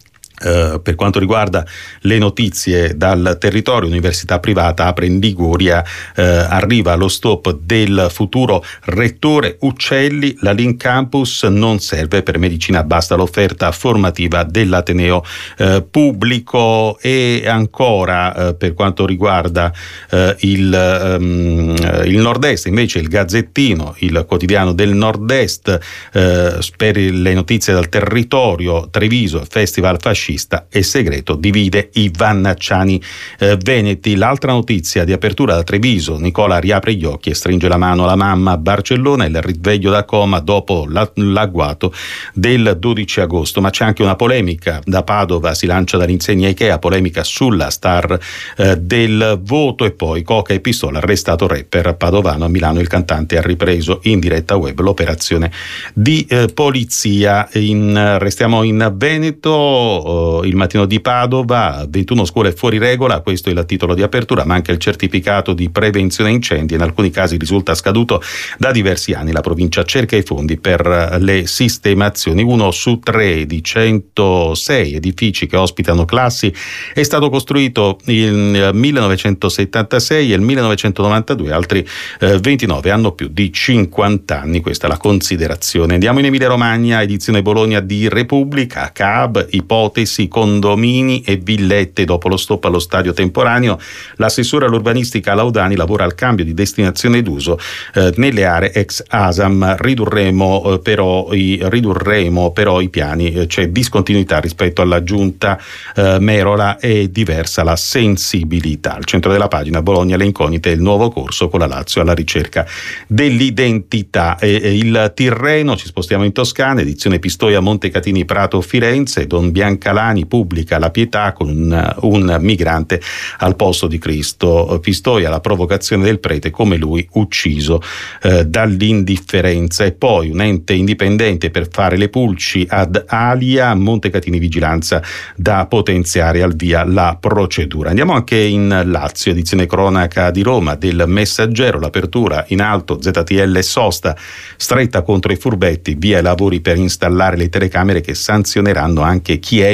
A: Uh, per quanto riguarda le notizie dal territorio, università privata apre in Liguria, uh, arriva lo stop del futuro rettore Uccelli, la Link Campus non serve per medicina, basta l'offerta formativa dell'Ateneo uh, pubblico. E ancora uh, per quanto riguarda uh, il, um, il Nord-Est, invece il Gazzettino, il quotidiano del Nord-Est, uh, per le notizie dal territorio, Treviso, festival fascista e segreto divide i vannacciani eh, veneti. L'altra notizia di apertura da Treviso, Nicola riapre gli occhi e stringe la mano alla mamma. Barcellona, il risveglio da coma dopo la, l'agguato del dodici agosto. Ma c'è anche una polemica, da Padova si lancia dall'insegna Ikea, polemica sulla star eh, del voto. E poi coca e pistola, arrestato rapper padovano. A Milano il cantante ha ripreso in diretta web l'operazione di eh, polizia. In, restiamo in Veneto, il Mattino di Padova, ventuno scuole fuori regola, questo è il titolo di apertura, ma anche il certificato di prevenzione incendi, in alcuni casi risulta scaduto da diversi anni. La provincia cerca i fondi per le sistemazioni. Uno su tre di centosei edifici che ospitano classi è stato costruito nel millenovecentosettantasei e il millenovecentonovantadue, altri eh, ventinove hanno più di cinquanta anni, questa è la considerazione. Andiamo in Emilia Romagna, edizione Bologna di Repubblica, C A B, ipotesi condomini e villette dopo lo stop allo stadio temporaneo. L'assessore all'urbanistica Laudani lavora al cambio di destinazione d'uso eh, nelle aree ex ASAM. Ridurremo, eh, però, i, ridurremo però i piani, eh, c'è discontinuità rispetto alla giunta eh, Merola, è diversa la sensibilità. Al centro della pagina Bologna le incognite, il nuovo corso con la Lazio alla ricerca dell'identità. E, e il Tirreno, ci spostiamo in Toscana, edizione Pistoia, Montecatini, Prato, Firenze. Don Biancalani pubblica la pietà con un, un migrante al posto di Cristo. Pistoia, la provocazione del prete, come lui ucciso eh, dall'indifferenza. E poi un ente indipendente per fare le pulci ad Alia, Montecatini vigilanza da potenziare, al via la procedura. Andiamo anche in Lazio, edizione cronaca di Roma del Messaggero, l'apertura in alto, Z T L sosta stretta contro i furbetti, via i lavori per installare le telecamere che sanzioneranno anche chi esce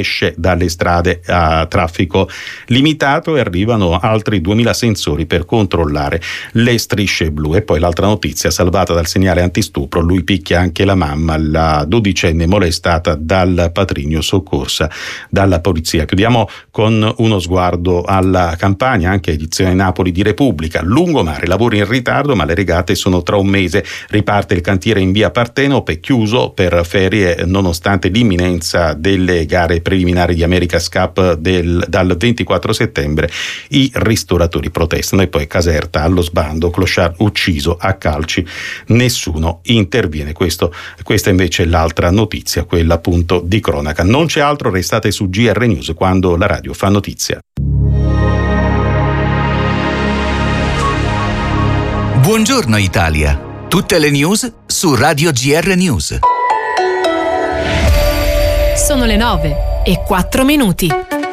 A: esce dalle strade a traffico limitato e arrivano altri duemila sensori per controllare le strisce blu. E poi l'altra notizia salvata dal segnale antistupro: lui picchia anche la mamma, la dodicenne molestata dal patrigno soccorsa dalla polizia. Chiudiamo con uno sguardo alla Campania, anche edizione Napoli di Repubblica. Lungomare, lavori in ritardo ma le regate sono tra un mese, riparte il cantiere in via Partenope, chiuso per ferie nonostante l'imminenza delle gare preliminari di America's Cup del, dal ventiquattro settembre. I ristoratori protestano. E poi Caserta allo sbando, Clochard ucciso a calci, nessuno interviene. Questo, questa invece è l'altra notizia, quella appunto di cronaca. Non c'è altro, restate su G R News quando la radio fa notizia.
H: Buongiorno Italia, tutte le news su Radio G R News.
C: Sono le nove e quattro minuti.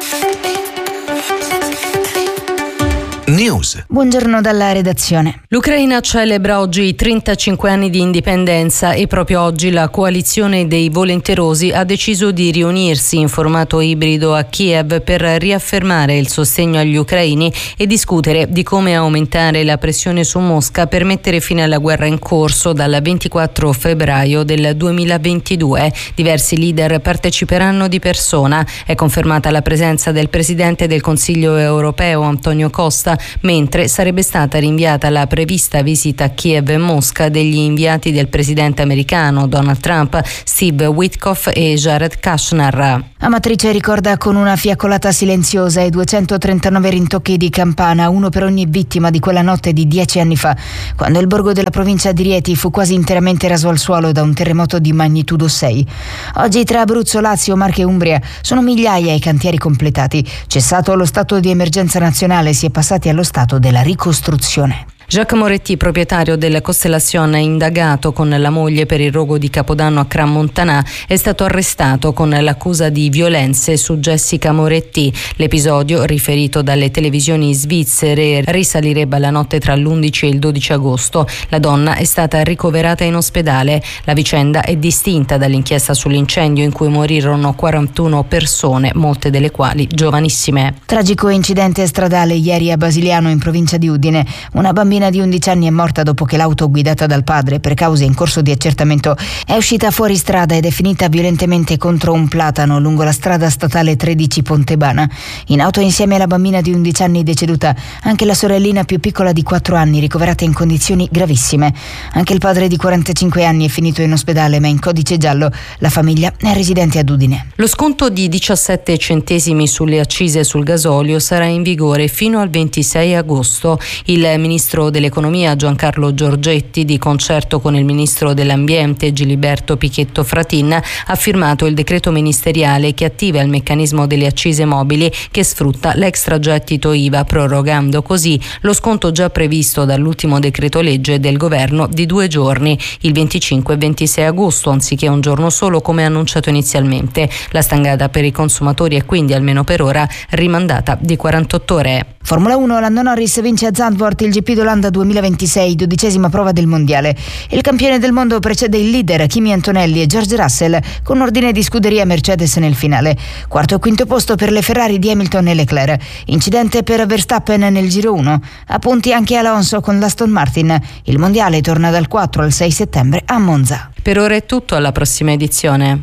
H: News.
K: Buongiorno dalla redazione.
L: L'Ucraina celebra oggi i trentacinque anni di indipendenza e proprio oggi la coalizione dei volenterosi ha deciso di riunirsi in formato ibrido a Kiev per riaffermare il sostegno agli ucraini e discutere di come aumentare la pressione su Mosca per mettere fine alla guerra in corso dal ventiquattro febbraio del duemilaventidue. Diversi leader parteciperanno di persona. È confermata la presenza del presidente del Consiglio europeo Antonio Costa, mentre sarebbe stata rinviata la prevista visita a Kiev e Mosca degli inviati del presidente americano Donald Trump, Steve Witkoff e Jared Kushner.
K: Amatrice ricorda con una fiaccolata silenziosa i duecentotrentanove rintocchi di campana, uno per ogni vittima di quella notte di dieci anni fa, quando il borgo della provincia di Rieti fu quasi interamente raso al suolo da un terremoto di magnitudo sei. Oggi tra Abruzzo, Lazio, Marche e Umbria sono migliaia i cantieri completati. Cessato lo stato di emergenza nazionale, si è passati allo stato della ricostruzione.
L: Jacques Moretti, proprietario della Constellation, indagato con la moglie per il rogo di Capodanno a Crans-Montana, è stato arrestato con l'accusa di violenze su Jessica Moretti. L'episodio, riferito dalle televisioni svizzere, risalirebbe alla notte tra l'undici e il dodici agosto. La donna è stata ricoverata in ospedale. La vicenda è distinta dall'inchiesta sull'incendio in cui morirono quarantuno persone, molte delle quali giovanissime.
K: Tragico incidente stradale ieri a Basiliano, in provincia di Udine. Una bambina di undici anni è morta dopo che l'auto guidata dal padre, per cause in corso di accertamento, è uscita fuori strada ed è finita violentemente contro un platano lungo la strada statale tredici Pontebana. In auto insieme alla bambina di undici anni deceduta anche la sorellina più piccola di quattro anni, ricoverata in condizioni gravissime. Anche il padre di quarantacinque anni è finito in ospedale, ma in codice giallo. La famiglia è residente ad Udine.
L: Lo sconto di diciassette centesimi sulle accise sul gasolio sarà in vigore fino al ventisei agosto. Il ministro dell'economia Giancarlo Giorgetti, di concerto con il ministro dell'ambiente Giliberto Pichetto Fratin, ha firmato il decreto ministeriale che attiva il meccanismo delle accise mobili che sfrutta l'extragettito I V A, prorogando così lo sconto già previsto dall'ultimo decreto legge del governo di due giorni, il venticinque e ventisei agosto, anziché un giorno solo come annunciato inizialmente. La stangata per i consumatori è quindi, almeno per ora, rimandata di quarantotto ore.
K: Formula uno, Lando Norris vince a Zandvoort il G P d'Olanda duemilaventisei, dodicesima prova del mondiale. Il campione del mondo precede il leader Kimi Antonelli e George Russell con ordine di scuderia Mercedes nel finale. Quarto e quinto posto per le Ferrari di Hamilton e Leclerc. Incidente per Verstappen nel giro uno. A punti anche Alonso con l'Aston Martin. Il mondiale torna dal quattro al sei settembre a Monza.
L: Per ora è tutto, alla prossima edizione.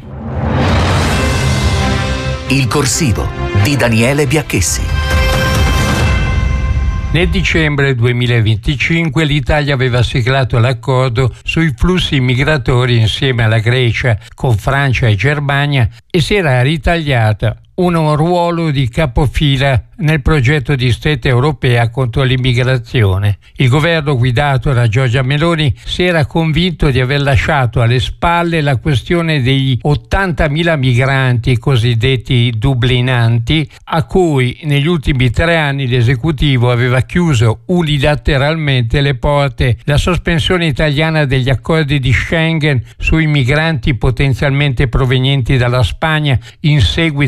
H: Il corsivo di Daniele Biacchessi.
M: Nel dicembre duemilaventicinque l'Italia aveva siglato l'accordo sui flussi migratori insieme alla Grecia, con Francia e Germania, e si era ritagliata un ruolo di capofila nel progetto di stretta europea contro l'immigrazione. Il governo guidato da Giorgia Meloni si era convinto di aver lasciato alle spalle la questione degli ottantamila migranti cosiddetti dublinanti, a cui negli ultimi tre anni l'esecutivo aveva chiuso unilateralmente le porte. La sospensione italiana degli accordi di Schengen sui migranti potenzialmente provenienti dalla Spagna in seguito alla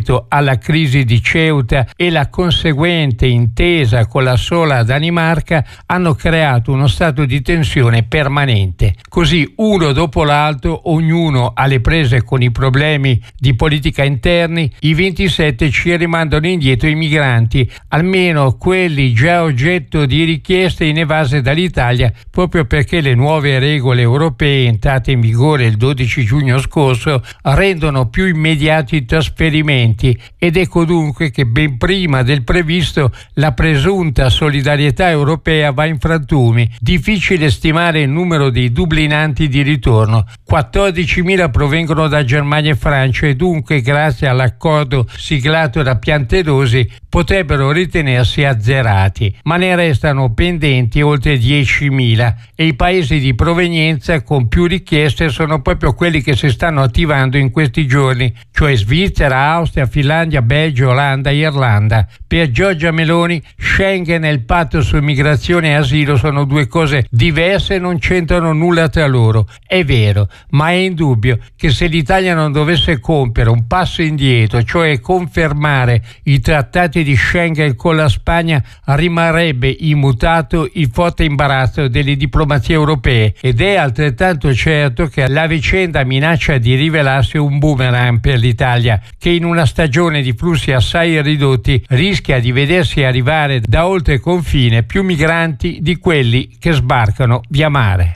M: alla crisi di Ceuta e la conseguente intesa con la sola Danimarca hanno creato uno stato di tensione permanente. Così uno dopo l'altro, ognuno alle prese con i problemi di politica interni, i ventisette ci rimandano indietro i migranti, almeno quelli già oggetto di richieste inevase dall'Italia, proprio perché le nuove regole europee entrate in vigore il dodici giugno scorso rendono più immediati i trasferimenti, ed ecco dunque che ben prima del previsto la presunta solidarietà europea va in frantumi. Difficile stimare il numero dei dublinanti di ritorno. quattordicimila provengono da Germania e Francia e dunque, grazie all'accordo siglato da Piantedosi, potrebbero ritenersi azzerati, ma ne restano pendenti oltre diecimila e i paesi di provenienza con più richieste sono proprio quelli che si stanno attivando in questi giorni, cioè Svizzera, Austria, Finlandia, Belgio, Olanda e Irlanda. Per Giorgia Meloni, Schengen e il patto su immigrazione e asilo sono due cose diverse e non c'entrano nulla tra loro. È vero, ma è indubbio che se l'Italia non dovesse compiere un passo indietro, cioè confermare i trattati di Schengen con la Spagna, rimarrebbe immutato il forte imbarazzo delle diplomazie europee, ed è altrettanto certo che la vicenda minaccia di rivelarsi un boomerang per l'Italia, che in una stagione di flussi assai ridotti rischia di vedersi arrivare da oltre confine più migranti di quelli che sbarcano via mare.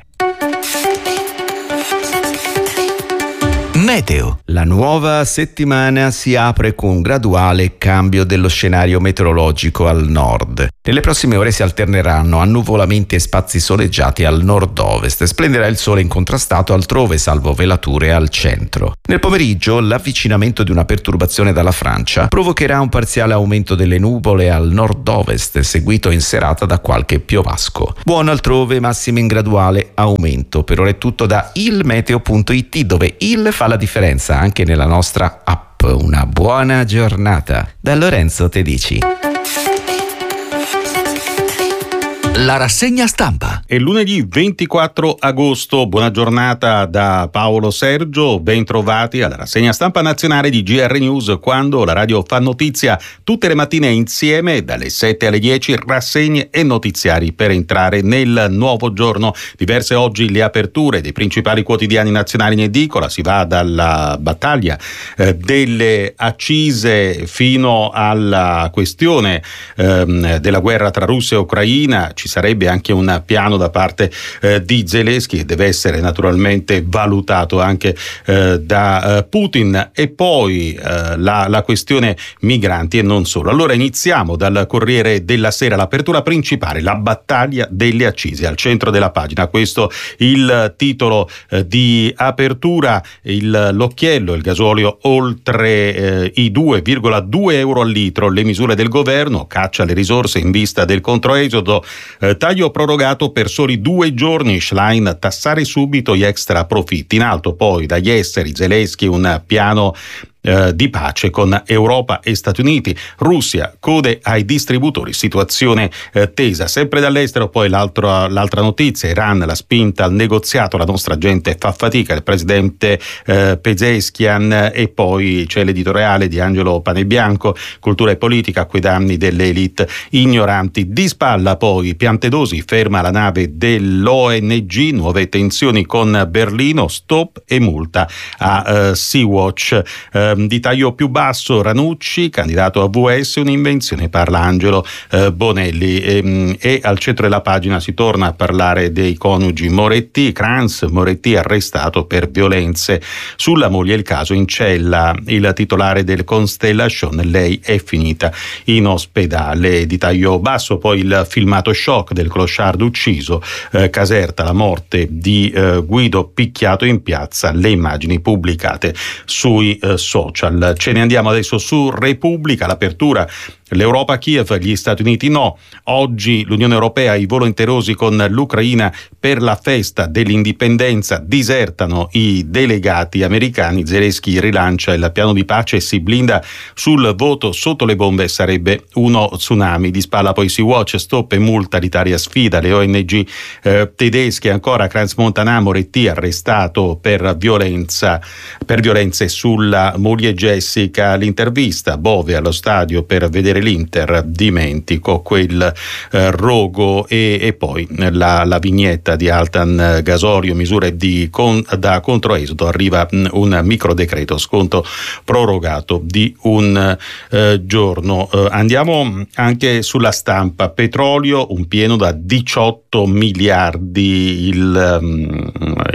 N: Meteo. La nuova settimana si apre con un graduale cambio dello scenario meteorologico al nord. Nelle prossime ore si alterneranno annuvolamenti e spazi soleggiati al nord-ovest. Splenderà il sole incontrastato altrove, salvo velature al centro. Nel pomeriggio l'avvicinamento di una perturbazione dalla Francia provocherà un parziale aumento delle nuvole al nord-ovest, seguito in serata da qualche piovasco. Buono altrove, massime in graduale aumento. Per ora è tutto da ilmeteo punto it, dove il fa la differenza anche nella nostra app. Una buona giornata da Lorenzo Tedici.
H: La rassegna stampa.
A: È lunedì ventiquattro agosto, buona giornata da Paolo Sergio, ben trovati alla rassegna stampa nazionale di G R News, quando la radio fa notizia tutte le mattine insieme dalle sette alle dieci, rassegne e notiziari per entrare nel nuovo giorno. Diverse oggi le aperture dei principali quotidiani nazionali in edicola, si va dalla battaglia eh, delle accise fino alla questione eh, della guerra tra Russia e Ucraina. Ci sarebbe anche un piano da parte eh, di Zelensky, che deve essere naturalmente valutato anche eh, da eh, Putin, e poi eh, la, la questione migranti e non solo. Allora iniziamo dal Corriere della Sera, l'apertura principale, la battaglia delle accise, al centro della pagina. Questo il titolo eh, di apertura, il, l'occhiello, il gasolio oltre eh, i due virgola due euro al litro, le misure del governo, caccia alle risorse in vista del controesodo. Eh, taglio prorogato per soli due giorni, Schlein, tassare subito gli extra profitti. In alto poi dagli esteri, Zelensky, un piano eh, di pace con Europa e Stati Uniti. Russia, code ai distributori, situazione eh, tesa. Sempre dall'estero poi l'altra, l'altra notizia, Iran, la spinta al negoziato, la nostra gente fa fatica, il presidente eh, Pezeshkian, e poi c'è l'editoriale di Angelo Panebianco, cultura e politica a quei danni delle elite ignoranti. Di spalla poi Piantedosi ferma la nave dell'O N G, nuove tensioni con Berlino, stop e multa a uh, Sea-Watch. Uh, di taglio più basso Ranucci, candidato a V S, un'invenzione, parla Angelo uh, Bonelli, e, e al centro della pagina si torna a parlare dei coniugi Moretti. Kranz, Moretti arrestato per violenze sulla moglie, il caso in cella, il titolare del Constellation, lei è finita in ospedale. Di taglio basso poi il filmato shock del clochard ucciso, eh, Caserta, la morte di eh, Guido picchiato in piazza, le immagini pubblicate sui eh, social. Ce ne andiamo adesso su Repubblica, l'apertura l'Europa a Kiev, gli Stati Uniti no. Oggi l'Unione Europea, i volenterosi con l'Ucraina per la festa dell'indipendenza, disertano i delegati americani. Zelensky rilancia il piano di pace e si blinda sul voto sotto le bombe, sarebbe uno tsunami. Di spalla poi Sea-Watch, stop e multa, l'Italia sfida le O N G eh, tedesche. Ancora Crans Montana, Moretti arrestato per violenza per violenze sulla moglie Jessica. L'intervista, Bove allo stadio per vedere l'Inter, dimentico quel eh, rogo, e, e poi la, la vignetta di Altan Gasorio, misure di con, da controesodo, arriva mh, un micro decreto, sconto prorogato di un eh, giorno. Eh, andiamo anche sulla stampa, petrolio un pieno da diciotto miliardi, il, um,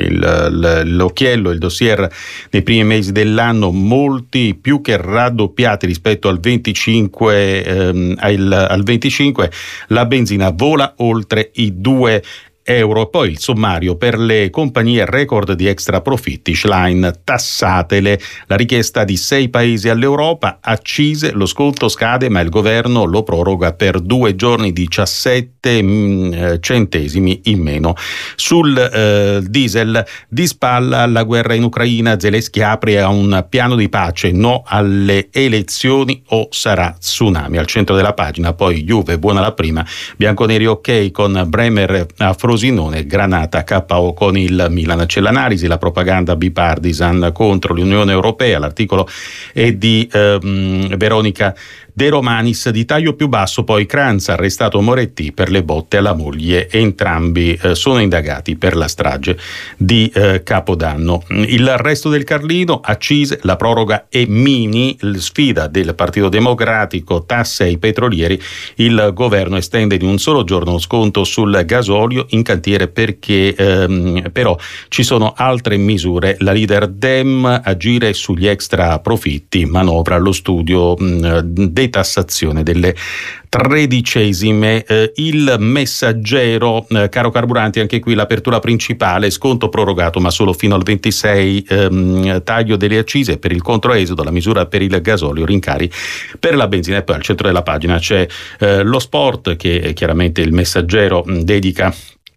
A: il, l'occhiello, il dossier nei primi mesi dell'anno, molti più che raddoppiati rispetto al venticinque, ehm, al, al venticinque, la benzina vola oltre i due euro. Poi il sommario per le compagnie, record di extra profitti, Schlein, tassatele, la richiesta di sei paesi all'Europa, accise, lo sconto scade ma il governo lo proroga per due giorni, diciassette mh, centesimi in meno. Sul eh, diesel, di spalla la guerra in Ucraina, Zelensky apre a un piano di pace, no alle elezioni o sarà tsunami. Al centro della pagina poi Juve, buona la prima, bianconeri ok con Bremer a Frosinone, Granata K O con il Milan. C'è l'analisi, la propaganda bipartisan contro l'Unione Europea, l'articolo è di ehm, Veronica De Romanis, di taglio più basso poi Kranz, arrestato Moretti per le botte alla moglie, entrambi eh, sono indagati per la strage di eh, Capodanno. Il resto del Carlino, accise, la proroga e mini, sfida del Partito Democratico, tasse ai petrolieri, il governo estende di un solo giorno lo sconto sul gasolio in cantiere perché ehm, però ci sono altre misure. La leader Dem, agire sugli extra profitti, manovra allo studio mh, detassazione delle tredicesime. Eh, il Messaggero, eh, caro carburanti, anche qui l'apertura principale, sconto prorogato ma solo fino al ventisei, ehm, taglio delle accise per il controesodo, la misura per il gasolio, rincari per la benzina. E poi al centro della pagina c'è eh, lo sport, che chiaramente il Messaggero mh, dedica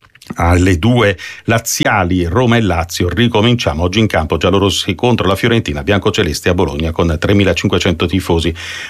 A: alle due laziali, Roma e Lazio. Ricominciamo oggi in campo, giallorossi contro la Fiorentina, biancocelesti a Bologna con tremilacinquecento tifosi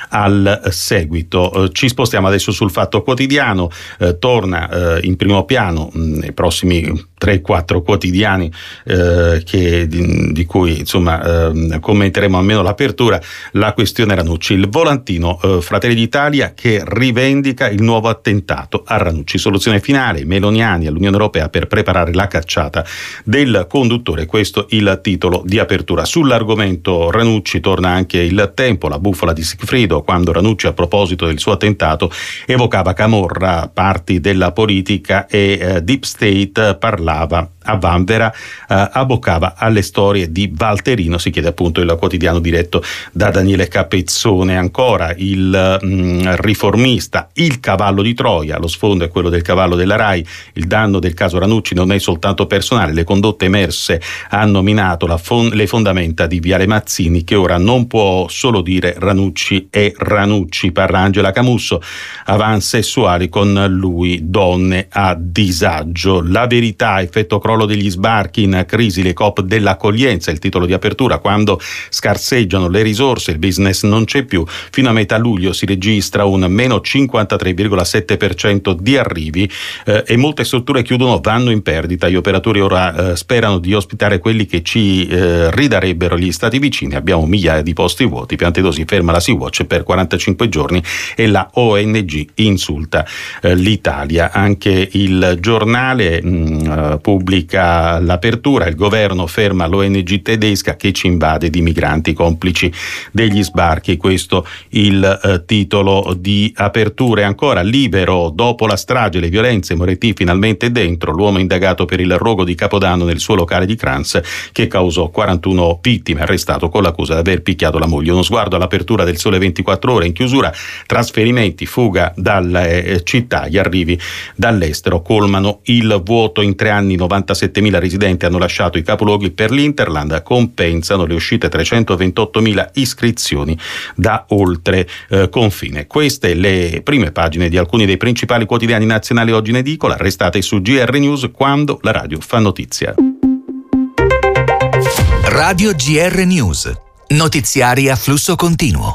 A: al seguito. Eh, ci spostiamo adesso sul Fatto Quotidiano, eh, torna eh, in primo piano mh, nei prossimi tre quattro quotidiani eh, che, di, di cui insomma eh, commenteremo almeno l'apertura, la questione Ranucci. Il volantino, eh, Fratelli d'Italia che rivendica il nuovo attentato a Ranucci, soluzione finale, Meloniani all'Unione Europea per preparare la cacciata del conduttore, questo il titolo di apertura. Sull'argomento Ranucci torna anche Il Tempo, la bufala di Sigfrido, quando Ranucci a proposito del suo attentato evocava Camorra, parti della politica e eh, Deep State, parlava a Vanvera, eh, abboccava alle storie di Valterino. Si chiede appunto il quotidiano diretto da Daniele Capezzone. Ancora il mh, Riformista, il cavallo di Troia, lo sfondo è quello del cavallo della Rai, il danno del caso Ranucci non è soltanto personale, le condotte emerse hanno minato la fon- le fondamenta di Viale Mazzini, che ora non può solo dire Ranucci è Ranucci. Parla Angela Camusso, avanti sessuali con lui, donne a disagio. La verità, effetto crollo degli sbarchi, in crisi le coop dell'accoglienza, il titolo di apertura, quando scarseggiano le risorse il business non c'è più. Fino a metà luglio si registra un meno cinquantatré virgola sette per cento di arrivi eh, e molte strutture chiudono, vanno in perdita. Gli operatori ora eh, sperano di ospitare quelli che ci eh, ridarebbero gli stati vicini. Abbiamo migliaia di posti vuoti. Piantedosi ferma la Sea-Watch per quarantacinque giorni e la O N G insulta eh, l'Italia. Anche il giornale mh, pubblica l'apertura, il governo ferma l'O N G tedesca che ci invade di migranti complici degli sbarchi, questo il eh, titolo di apertura. E ancora Libero, dopo la strage, le violenze, Moretti finalmente dentro, l'uomo indagato per il rogo di Capodanno nel suo locale di Kranz che causò quarantuno vittime, arrestato con l'accusa di aver picchiato la moglie. Uno sguardo all'apertura del Sole ventiquattro Ore, in chiusura trasferimenti, fuga dalle eh, città, gli arrivi dall'estero colmano il vuoto. In tre anni novantasei cinquantasettemila residenti hanno lasciato i capoluoghi per l'Interland, compensano le uscite trecentoventottomila iscrizioni da oltre eh, confine. Queste le prime pagine di alcuni dei principali quotidiani nazionali oggi in edicola. Restate su G R News, quando la radio fa notizia.
H: Radio G R News. Notiziari a flusso continuo.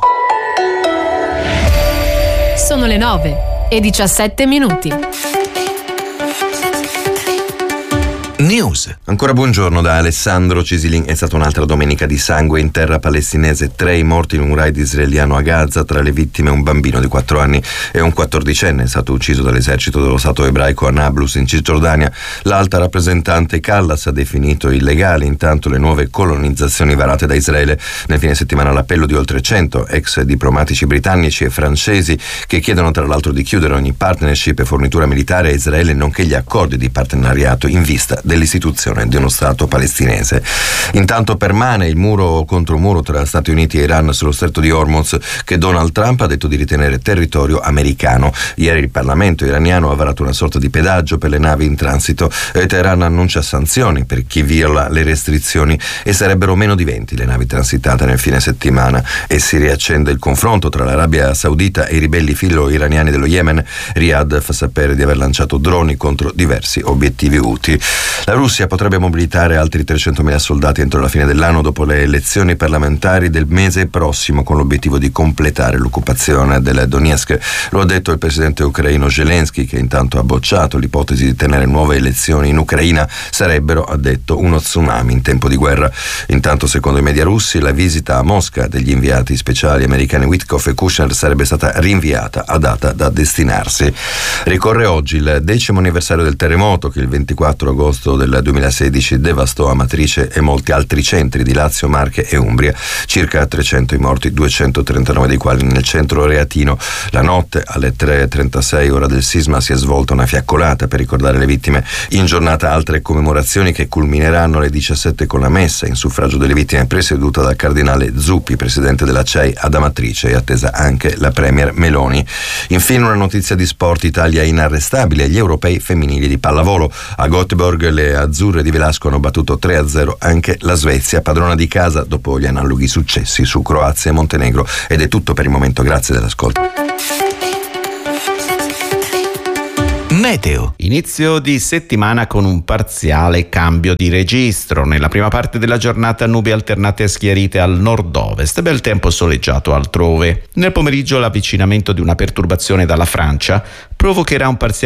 C: Sono le nove e diciassette minuti.
H: News.
O: Ancora buongiorno da Alessandro Cisilin. È stata un'altra domenica di sangue in terra palestinese. Tre i morti in un raid israeliano a Gaza, tra le vittime un bambino di quattro anni e un quattordicenne è stato ucciso dall'esercito dello Stato ebraico a Nablus in Cisgiordania. L'alta rappresentante Callas ha definito illegali intanto le nuove colonizzazioni varate da Israele. Nel fine settimana l'appello di oltre cento ex diplomatici britannici e francesi che chiedono tra l'altro di chiudere ogni partnership e fornitura militare a Israele, nonché gli accordi di partenariato in vista dell'istituzione di uno Stato palestinese. Intanto permane il muro contro muro tra Stati Uniti e Iran sullo stretto di Hormuz, che Donald Trump ha detto di ritenere territorio americano. Ieri il Parlamento iraniano ha varato una sorta di pedaggio per le navi in transito e Teheran annuncia sanzioni per chi viola le restrizioni, e sarebbero meno di venti le navi transitate nel fine settimana. E si riaccende il confronto tra l'Arabia Saudita e i ribelli filo-iraniani dello Yemen. Riyadh fa sapere di aver lanciato droni contro diversi obiettivi Houthi. La Russia potrebbe mobilitare altri trecentomila soldati entro la fine dell'anno dopo le elezioni parlamentari del mese prossimo, con l'obiettivo di completare l'occupazione del Donetsk. Lo ha detto il presidente ucraino Zelensky, che intanto ha bocciato l'ipotesi di tenere nuove elezioni in Ucraina. Sarebbero, ha detto, uno tsunami in tempo di guerra. Intanto, secondo i media russi, la visita a Mosca degli inviati speciali americani Witkoff e Kushner sarebbe stata rinviata a data da destinarsi. Ricorre oggi il decimo anniversario del terremoto che il ventiquattro agosto del duemilasedici devastò Amatrice e molti altri centri di Lazio, Marche e Umbria. Circa trecento i morti, duecentotrentanove dei quali nel centro reatino. La notte alle tre e trentasei ora del sisma si è svolta una fiaccolata per ricordare le vittime. In giornata altre commemorazioni che culmineranno alle diciassette con la messa in suffragio delle vittime presieduta dal cardinale Zuppi, presidente della C E I ad Amatrice, e attesa anche la premier Meloni. Infine una notizia di sport: Italia inarrestabile agli europei femminili di pallavolo. A Göteborg le azzurre di Velasco hanno battuto tre a zero anche la Svezia, padrona di casa dopo gli analoghi successi su Croazia e Montenegro. Ed è tutto per il momento, grazie dell'ascolto.
N: Meteo. Inizio di settimana con un parziale cambio di registro. Nella prima parte della giornata nubi alternate e schiarite al nord-ovest, bel tempo soleggiato altrove. Nel pomeriggio l'avvicinamento di una perturbazione dalla Francia provocherà un parziale